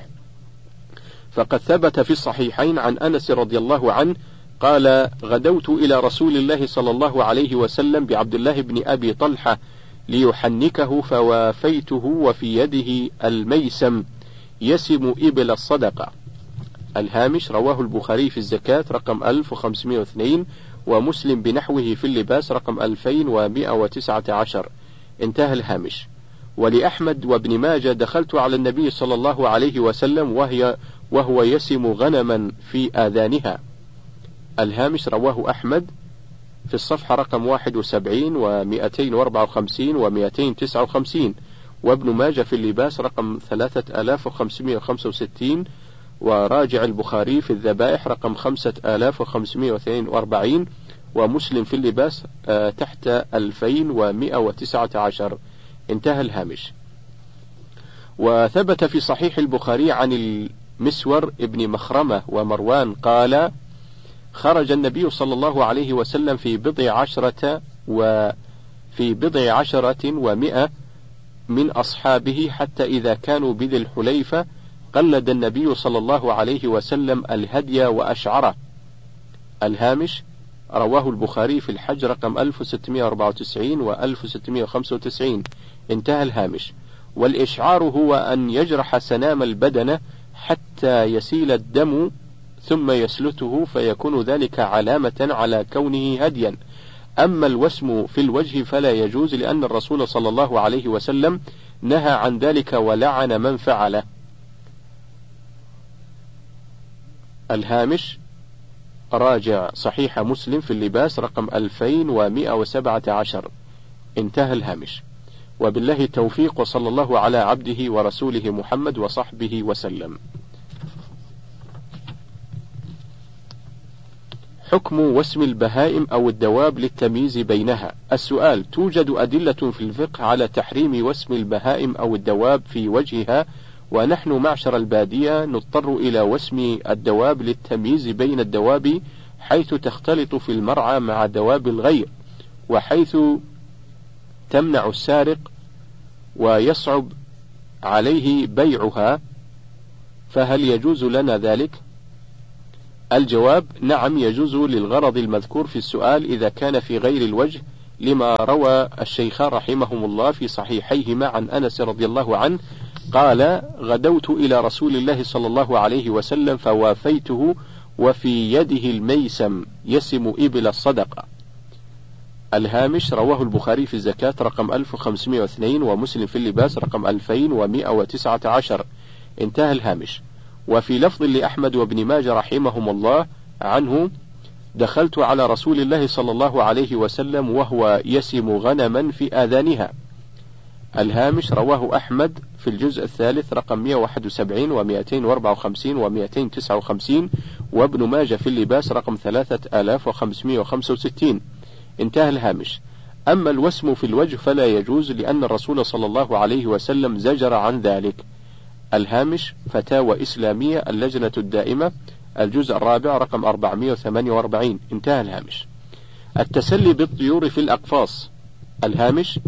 فقد ثبت في الصحيحين عن أنس رضي الله عنه قال: غدوت إلى رسول الله صلى الله عليه وسلم بعبد الله بن أبي طلحة ليحنكه فوافيته وفي يده الميسم يسم إبل الصدقة. الهامش رواه البخاري في الزكاة رقم ألف وخمسمائة واثنين، ومسلم بنحوه في اللباس رقم ألفين ومائة وتسعة عشر، انتهى الهامش. ولأحمد وابن ماجه: دخلت على النبي صلى الله عليه وسلم وهي وهو يسم غنما في آذانها. الهامش رواه أحمد في الصفحة رقم واحد وسبعين ومائتين وأربعة وخمسين ومائتين وتسعة وخمسين، وابن ماجه في اللباس رقم ثلاثة آلاف وخمسمائة وخمسة وستين، وراجع البخاري في الذبائح رقم خمسة آلاف وخمسمائة واثنين وأربعين، ومسلم في اللباس آه تحت ألفين ومائة وتسعة عشر، انتهى الهامش. وثبت في صحيح البخاري عن المسور ابن مخرمة ومروان قال: خرج النبي صلى الله عليه وسلم في بضع عشرة وفي بضع عشرة ومئة من أصحابه حتى إذا كانوا بذي الحليفة قلد النبي صلى الله عليه وسلم الهدي وأشعره. الهامش رواه البخاري في الحج رقم ألف وستمائة وأربعة وتسعين و ألف وستمائة وخمسة وتسعين، انتهى الهامش. والإشعار هو أن يجرح سنام البدنة حتى يسيل الدم ثم يسلته فيكون ذلك علامة على كونه هديا. أما الوسم في الوجه فلا يجوز، لأن الرسول صلى الله عليه وسلم نهى عن ذلك ولعن من فعله. الهامش راجع صحيح مسلم في اللباس رقم ألفين ومائة وسبعة عشر، انتهى الهامش. وبالله التوفيق، وصلى الله على عبده ورسوله محمد وصحبه وسلم. حكم وسم البهائم أو الدواب للتمييز بينها. السؤال: توجد أدلة في الفقه على تحريم وسم البهائم أو الدواب في وجهها، ونحن معشر البادية نضطر إلى وسم الدواب للتمييز بين الدواب حيث تختلط في المرعى مع دواب الغير، وحيث تمنع السارق ويصعب عليه بيعها، فهل يجوز لنا ذلك؟ الجواب: نعم يجوز للغرض المذكور في السؤال إذا كان في غير الوجه، لما روى الشيخان رحمهم الله في صحيحيهما عن أنس رضي الله عنه قال: غدوت إلى رسول الله صلى الله عليه وسلم فوافيته وفي يده الميسم يسم إبل الصدقة. الهامش: رواه البخاري في الزكاة رقم ألف وخمسمائة واثنين، ومسلم في اللباس رقم ألفين ومائة وتسعة عشر. انتهى الهامش. وفي لفظ لأحمد وابن ماجه رحمهم الله عنه: دخلت على رسول الله صلى الله عليه وسلم وهو يسم غنما في آذانها. الهامش: رواه أحمد في الجزء الثالث رقم مائة وواحد وسبعين ومائتين وأربعة وخمسين ومائتين وتسعة وخمسين، وابن ماجه في اللباس رقم ثلاثة آلاف وخمسمائة وخمسة وستين. انتهى الهامش. أما الوسم في الوجه فلا يجوز، لأن الرسول صلى الله عليه وسلم زجر عن ذلك. الهامش: فتاوى إسلامية اللجنة الدائمة الجزء الرابع رقم أربعمائة وثمانية وأربعين. انتهى الهامش. التسلي بالطيور في الأقفاص. الهامش: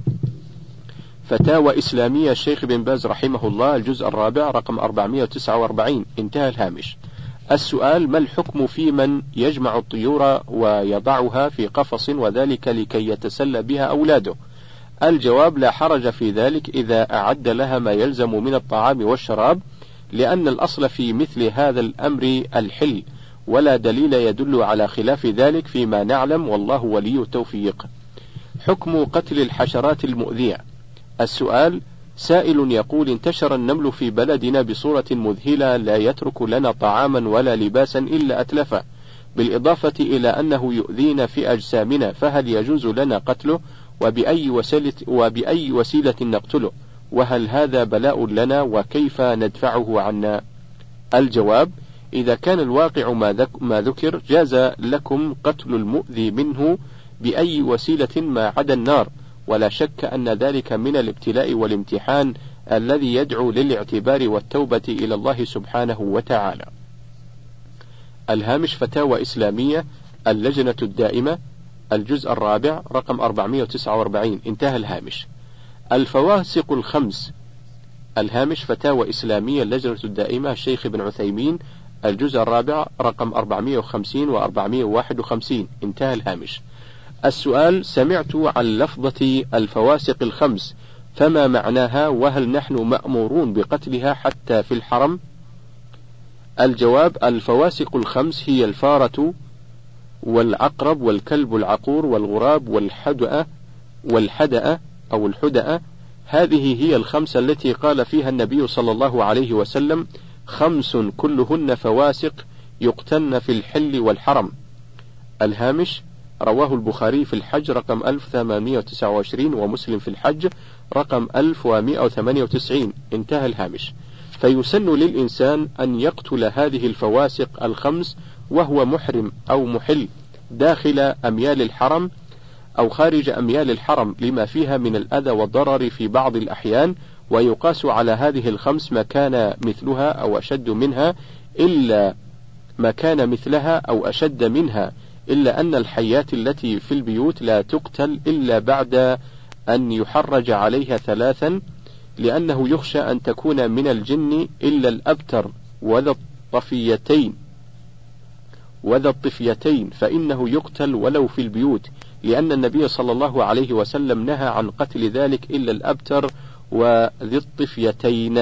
فتاوى إسلامية الشيخ بن باز رحمه الله الجزء الرابع رقم أربعمائة وتسعة وأربعين. انتهى الهامش. السؤال: ما الحكم في من يجمع الطيور ويضعها في قفص وذلك لكي يتسلى بها أولاده؟ الجواب: لا حرج في ذلك إذا أعد لها ما يلزم من الطعام والشراب، لأن الأصل في مثل هذا الأمر الحل، ولا دليل يدل على خلاف ذلك فيما نعلم، والله ولي التوفيق. حكم قتل الحشرات المؤذية. السؤال: سائل يقول: انتشر النمل في بلدنا بصورة مذهلة لا يترك لنا طعاما ولا لباسا إلا أتلفه، بالإضافة إلى أنه يؤذينا في أجسامنا، فهل يجوز لنا قتله؟ وبأي وسيلة, وبأي وسيلة نقتله؟ وهل هذا بلاء لنا؟ وكيف ندفعه عنا؟ الجواب: إذا كان الواقع ما ذكر جاز لكم قتل المؤذي منه بأي وسيلة ما عدا النار، ولا شك أن ذلك من الابتلاء والامتحان الذي يدعو للاعتبار والتوبة إلى الله سبحانه وتعالى. الهامش: فتاوى إسلامية اللجنة الدائمة الجزء الرابع رقم أربعمائة وتسعة وأربعين. انتهى الهامش. الفواسق الخمس. الهامش: فتاوى إسلامية اللجنة الدائمة الشيخ ابن عثيمين الجزء الرابع رقم أربعمائة وخمسين وأربعمائة وواحد وخمسين. انتهى الهامش. السؤال: سمعت عن لفظة الفواسق الخمس، فما معناها؟ وهل نحن مأمورون بقتلها حتى في الحرم؟ الجواب: الفواسق الخمس هي الفارة والعقرب والكلب العقور والغراب والحدأ والحدأ أو الحدأ. هذه هي الخمسة التي قال فيها النبي صلى الله عليه وسلم: خمس كلهن فواسق يقتلن في الحل والحرم. الهامش: رواه البخاري في الحج رقم ألف وثمانمائة وتسعة وعشرين، ومسلم في الحج رقم ألف ومائة وثمانية وتسعين. انتهى الهامش. فيسن للإنسان أن يقتل هذه الفواسق الخمس وهو محرم أو محل داخل أميال الحرم أو خارج أميال الحرم، لما فيها من الأذى والضرر في بعض الأحيان، ويقاس على هذه الخمس ما كان مثلها أو أشد منها، إلا ما كان مثلها أو أشد منها، إلا أن الحيات التي في البيوت لا تقتل إلا بعد أن يحرج عليها ثلاثا، لأنه يخشى أن تكون من الجن إلا الأبتر وذا الطفيتين وذا الطفيتين فإنه يقتل ولو في البيوت، لأن النبي صلى الله عليه وسلم نهى عن قتل ذلك إلا الأبتر وذي الطفيتين.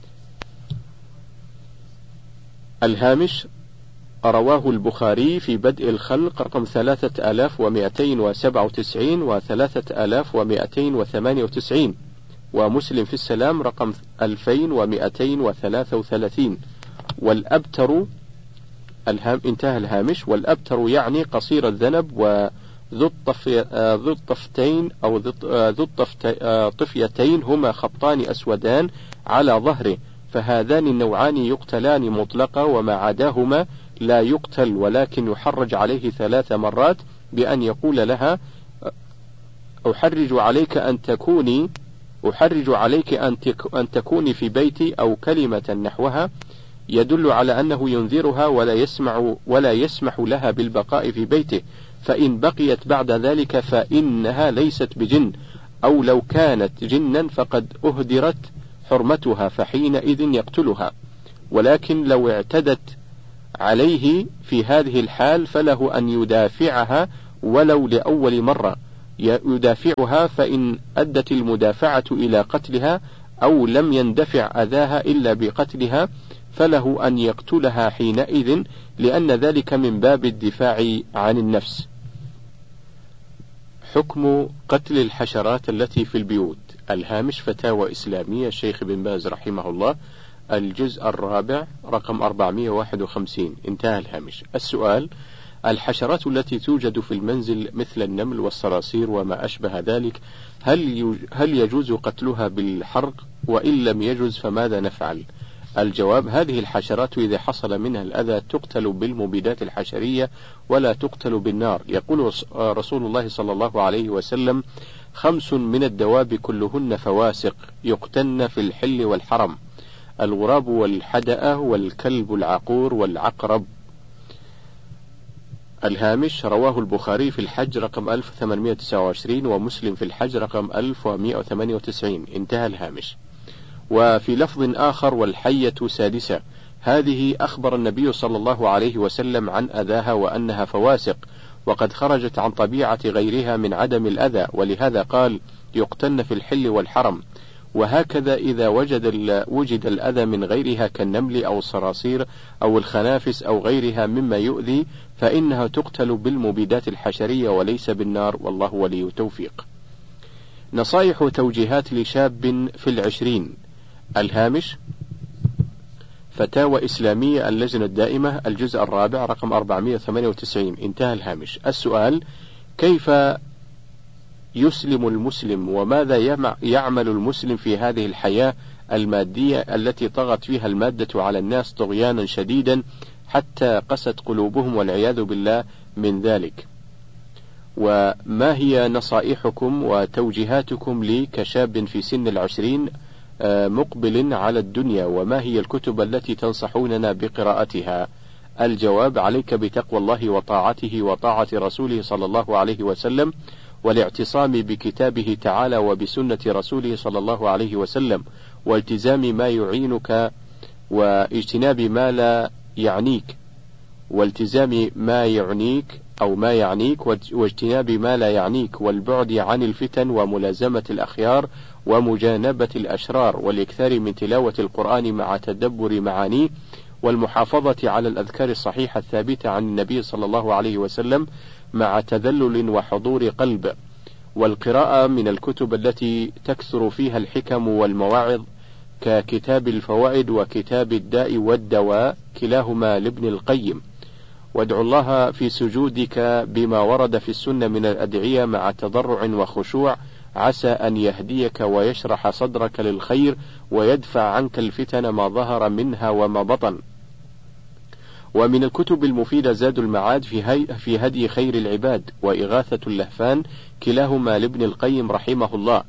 الهامش: رواه البخاري في بدء الخلق رقم ثلاثة آلاف ومائتين وسبعة وتسعين وثلاثة آلاف ومائتين وثمانية وتسعين، ومسلم في السلام رقم ألفين ومائتين وثلاثة وثلاثين. والأبتر الهام انتهى الهامش. والأبتر يعني قصير الذنب وذو الطفتين أو ذو الطفيتين هما خطان أسودان على ظهره، فهذان النوعان يقتلان مطلقا، وما عداهما لا يقتل، ولكن يحرج عليه ثلاث مرات بأن يقول لها: أحرج عليك أن تكوني أحرج عليك أن, تك أن تكوني في بيتي، أو كلمة نحوها، يدل على أنه ينذرها ولا يسمع ولا يسمح لها بالبقاء في بيته، فإن بقيت بعد ذلك فإنها ليست بجن، أو لو كانت جنا فقد أهدرت حرمتها فحينئذ يقتلها، ولكن لو اعتدت عليه في هذه الحال فله أن يدافعها ولو لأول مرة، يدافعها، فإن أدت المدافعة إلى قتلها أو لم يندفع أذاها إلا بقتلها فله أن يقتلها حينئذ، لأن ذلك من باب الدفاع عن النفس. حكم قتل الحشرات التي في البيوت. الهامش فتاوى إسلامية الشيخ بن باز رحمه الله، الجزء الرابع رقم أربعمائة وواحد وخمسين. انتهى الهامش. السؤال: الحشرات التي توجد في المنزل مثل النمل والصراصير وما أشبه ذلك، هل هل يجوز قتلها بالحرق؟ وإن لم يجوز فماذا نفعل؟ الجواب: هذه الحشرات إذا حصل منها الأذى تقتل بالمبيدات الحشرية ولا تقتل بالنار. يقول رسول الله صلى الله عليه وسلم: خمس من الدواب كلهن فواسق يقتلن في الحل والحرم: الغراب والحدأة والكلب العقور والعقرب. الهامش: رواه البخاري في الحج رقم ألف وثمانمائة وتسعة وعشرين ومسلم في الحج رقم ألف ومائة وثمانية وتسعين. انتهى الهامش. وفي لفظ آخر: والحية سادسة. هذه أخبر النبي صلى الله عليه وسلم عن أذاها وأنها فواسق، وقد خرجت عن طبيعة غيرها من عدم الأذى، ولهذا قال: يقتلن في الحل والحرم. وهكذا إذا وجد وجد الأذى من غيرها كالنمل أو الصراصير أو الخنافس أو غيرها مما يؤذي فإنها تقتل بالمبيدات الحشرية وليس بالنار، والله ولي التوفيق. نصائح وتوجيهات لشاب في العشرين. الهامش فتاوى إسلامية اللجنة الدائمة الجزء الرابع رقم أربعمائة وثمانية وتسعين. انتهى الهامش. السؤال: كيف يسلم المسلم وماذا يعمل المسلم في هذه الحياة المادية التي طغت فيها المادة على الناس طغيانا شديدا حتى قست قلوبهم والعياذ بالله من ذلك؟ وما هي نصائحكم وتوجيهاتكم لي كشاب في سن العشرين مقبل على الدنيا، وما هي الكتب التي تنصحوننا بقراءتها؟ الجواب: عليك بتقوى الله وطاعته وطاعة رسوله صلى الله عليه وسلم، والاعتصام بكتابه تعالى وبسنة رسوله صلى الله عليه وسلم، والتزام ما يعينك واجتناب ما لا يعنيك والتزام ما يعنيك أو ما يعنيك واجتناب ما لا يعنيك، والبعد عن الفتن وملازمة الأخيار ومجانبة الأشرار، والإكثار من تلاوة القرآن مع تدبر معانيه، والمحافظة على الأذكار الصحيحة الثابتة عن النبي صلى الله عليه وسلم مع تذلل وحضور قلب، والقراءة من الكتب التي تكثر فيها الحكم والمواعظ ككتاب الفوائد وكتاب الداء والدواء كلاهما لابن القيم. وادعو الله في سجودك بما ورد في السنة من الأدعية مع تضرع وخشوع، عسى أن يهديك ويشرح صدرك للخير ويدفع عنك الفتن ما ظهر منها وما بطن. ومن الكتب المفيدة زاد المعاد في, في هدي خير العباد وإغاثة اللهفان كلاهما لابن القيم رحمه الله،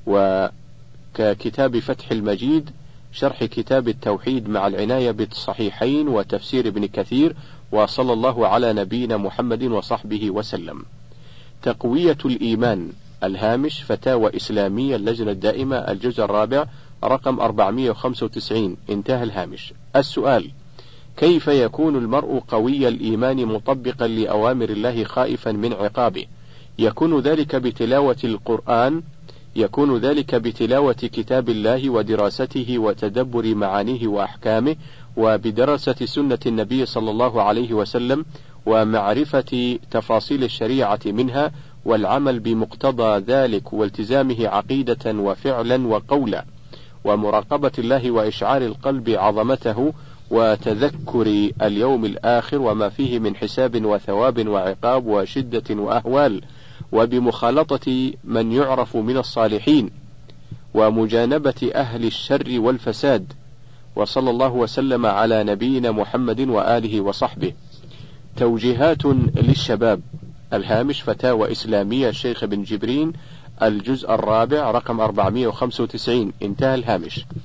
وككتاب فتح المجيد شرح كتاب التوحيد مع العناية بالصحيحين وتفسير ابن كثير، وصلى الله على نبينا محمد وصحبه وسلم. تقوية الإيمان. الهامش فتاوى إسلامية اللجنة الدائمة الجزء الرابع رقم أربعمائة وخمسة وتسعين. انتهى الهامش. السؤال: كيف يكون المرء قوي الإيمان مطبقا لأوامر الله خائفا من عقابه؟ يكون ذلك بتلاوة القرآن يكون ذلك بتلاوة كتاب الله ودراسته وتدبر معانيه وأحكامه، وبدراسة سنة النبي صلى الله عليه وسلم ومعرفة تفاصيل الشريعة منها، والعمل بمقتضى ذلك والتزامه عقيدة وفعلا وقولا، ومراقبة الله وإشعار القلب عظمته، وتذكر اليوم الآخر وما فيه من حساب وثواب وعقاب وشدة وأهوال، وبمخالطة من يعرف من الصالحين، ومجانبة أهل الشر والفساد. وصلى الله وسلم على نبينا محمد وآله وصحبه. توجيهات للشباب. الهامش فتاوى إسلامية الشيخ بن جبرين الجزء الرابع رقم أربعمائة وخمسة وتسعين. انتهى الهامش.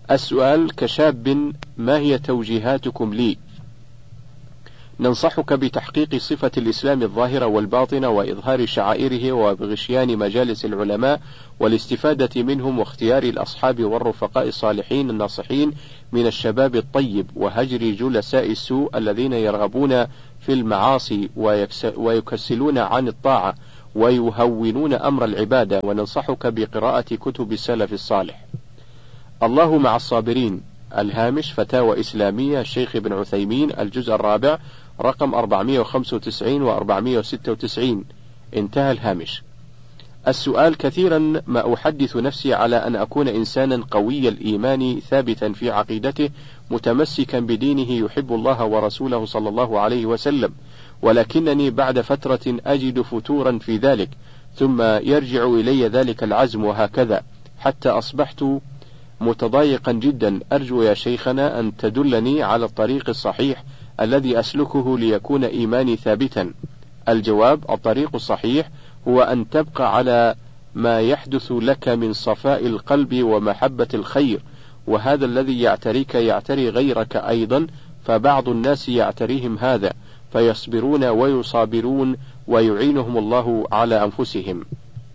السؤال: كشاب ما هي توجيهاتكم لي؟ ننصحك بتحقيق صفة الإسلام الظاهرة والباطنة وإظهار شعائره وبغشيان مجالس العلماء والاستفادة منهم واختيار الأصحاب والرفقاء الصالحين الناصحين من الشباب الطيب وهجر جلساء السوء الذين يرغبون في المعاصي ويكسلون عن الطاعة ويهونون أمر العبادة. وننصحك بقراءة كتب السلف الصالح. الله مع الصابرين. الهامش: فتاوى إسلامية الشيخ ابن عثيمين، الجزء الرابع، رقم أربعمائة وخمسة وتسعين وأربعمائة وستة وتسعين. انتهى الهامش. السؤال: كثيرا ما أحدث نفسي على أن أكون إنسانا قوي الإيمان ثابتا في عقيدته متمسكا بدينه يحب الله ورسوله صلى الله عليه وسلم، ولكنني بعد فترة أجد فتورا في ذلك، ثم يرجع إلي ذلك العزم وهكذا حتى أصبحت متضايقا جدا. أرجو يا شيخنا أن تدلني على الطريق الصحيح الذي أسلكه ليكون إيماني ثابتا. الجواب: الطريق الصحيح هو أن تبقى على ما يحدث لك من صفاء القلب ومحبة الخير، وهذا الذي يعتريك يعتري غيرك أيضا، فبعض الناس يعتريهم هذا فيصبرون ويصابرون ويعينهم الله على أنفسهم.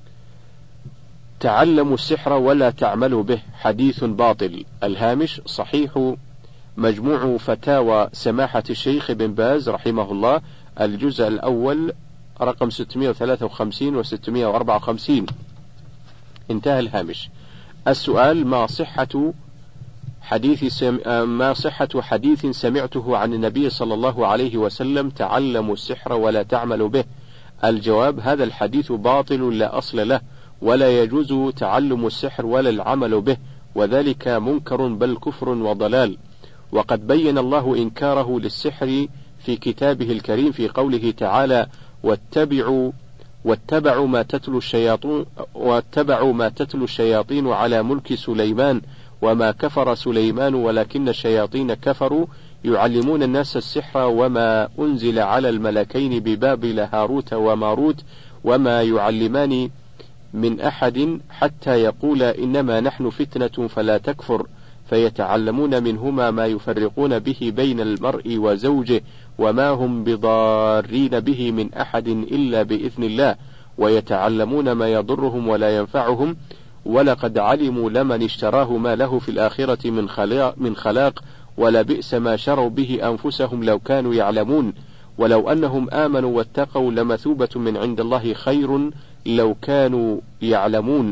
تعلموا السحر ولا تعملوا به، حديث باطل. الهامش: صحيح مجموع فتاوى سماحة الشيخ بن باز رحمه الله، الجزء الأول، رقم ستمائة وثلاثة وخمسين و ستمائة وأربعة وخمسين. انتهى الهامش. السؤال: ما صحة حديث سم... ما صحة حديث سمعته عن النبي صلى الله عليه وسلم: تعلموا السحر ولا تعملوا به. الجواب: هذا الحديث باطل لا أصل له، ولا يجوز تعلم السحر ولا العمل به، وذلك منكر بل كفر وضلال. وقد بين الله إنكاره للسحر في كتابه الكريم في قوله تعالى: واتبعوا واتبعوا ما تتلو الشياطين واتبعوا ما تتلو الشياطين على ملك سليمان وما كفر سليمان ولكن الشياطين كفروا يعلمون الناس السحر وما أنزل على الملكين ببابل هاروت وماروت وما يعلمان من أحد حتى يقولا إنما نحن فتنة فلا تكفر، فيتعلمون منهما ما يفرقون به بين المرء وزوجه وما هم بضارين به من أحد إلا بإذن الله، ويتعلمون ما يضرهم ولا ينفعهم، ولقد علموا لمن اشتراه ما له في الآخرة من خلاق, من خلاق ولبئس ما شروا به أنفسهم لو كانوا يعلمون، ولو أنهم آمنوا واتقوا لمثوبة من عند الله خير لو كانوا يعلمون.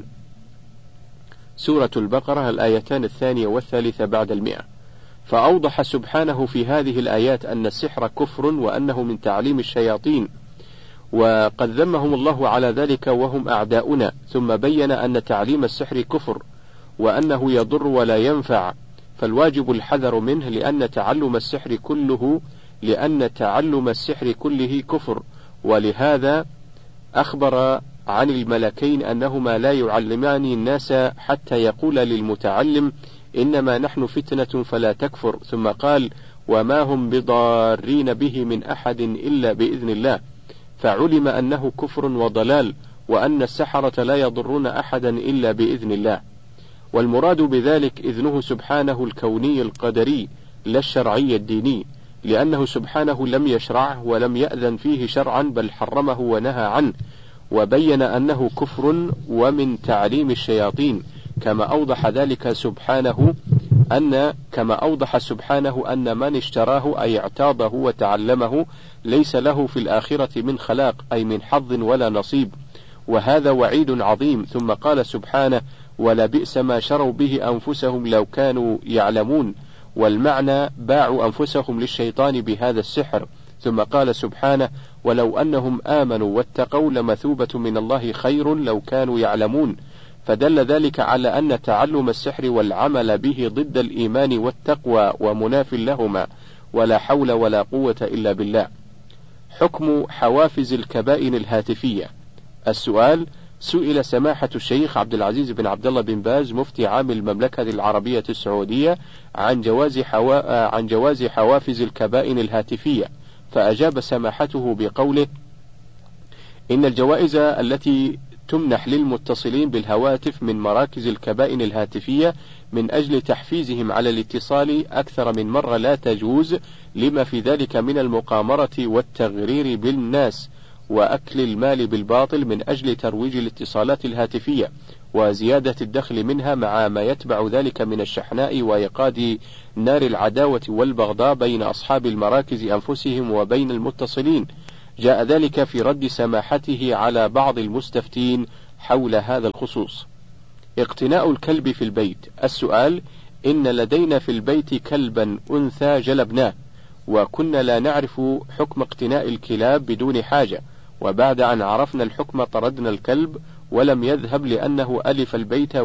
سورة البقرة، الآيتان الثانية والثالثة بعد المئة. فأوضح سبحانه في هذه الآيات أن السحر كفر وأنه من تعليم الشياطين، وقد ذمهم الله على ذلك وهم أعداؤنا، ثم بين أن تعليم السحر كفر وأنه يضر ولا ينفع، فالواجب الحذر منه، لأن تعلم السحر كله لأن تعلم السحر كله كفر. ولهذا أخبر عن الملكين أنهما لا يعلمان الناس حتى يقول للمتعلم إنما نحن فتنة فلا تكفر، ثم قال وما هم بضارين به من أحد إلا بإذن الله، فعلم أنه كفر وضلال، وأن السحرة لا يضرون أحدا إلا بإذن الله. والمراد بذلك إذنه سبحانه الكوني القدري لا الشرعي الديني، لأنه سبحانه لم يشرعه ولم يأذن فيه شرعا بل حرمه ونهى عنه، وبين أنه كفر ومن تعليم الشياطين، كما أوضح ذلك سبحانه أن كما أوضح سبحانه أن من اشتراه أي اعتاضه وتعلمه ليس له في الآخرة من خلاق أي من حظ ولا نصيب، وهذا وعيد عظيم. ثم قال سبحانه ولبئس ما شروا به أنفسهم لو كانوا يعلمون، والمعنى باعوا أنفسهم للشيطان بهذا السحر. ثم قال سبحانه ولو أنهم آمنوا واتقوا لمثوبة من الله خير لو كانوا يعلمون، فدل ذلك على أن تعلم السحر والعمل به ضد الإيمان والتقوى ومناف لهما، ولا حول ولا قوة إلا بالله. حكم حوافز الكبائن الهاتفية. السؤال: سئل سماحة الشيخ عبد العزيز بن عبد الله بن باز مفتي عام المملكة العربية السعودية عن جواز حوا... عن جواز حوافز الكبائن الهاتفية، فأجاب سماحته بقوله: إن الجوائز التي تمنح للمتصلين بالهواتف من مراكز الكبائن الهاتفية من أجل تحفيزهم على الاتصال أكثر من مرة لا تجوز، لما في ذلك من المقامرة والتغرير بالناس وأكل المال بالباطل من أجل ترويج الاتصالات الهاتفية وزيادة الدخل منها، مع ما يتبع ذلك من الشحناء وإيقاد نار العداوة والبغضاء بين أصحاب المراكز أنفسهم وبين المتصلين. جاء ذلك في رد سماحته على بعض المستفتين حول هذا الخصوص. اقتناء الكلب في البيت. السؤال: إن لدينا في البيت كلبا أنثى جلبناه، وكنا لا نعرف حكم اقتناء الكلاب بدون حاجة، وبعد أن عرفنا الحكم طردنا الكلب ولم يذهب لأنه ألف البيت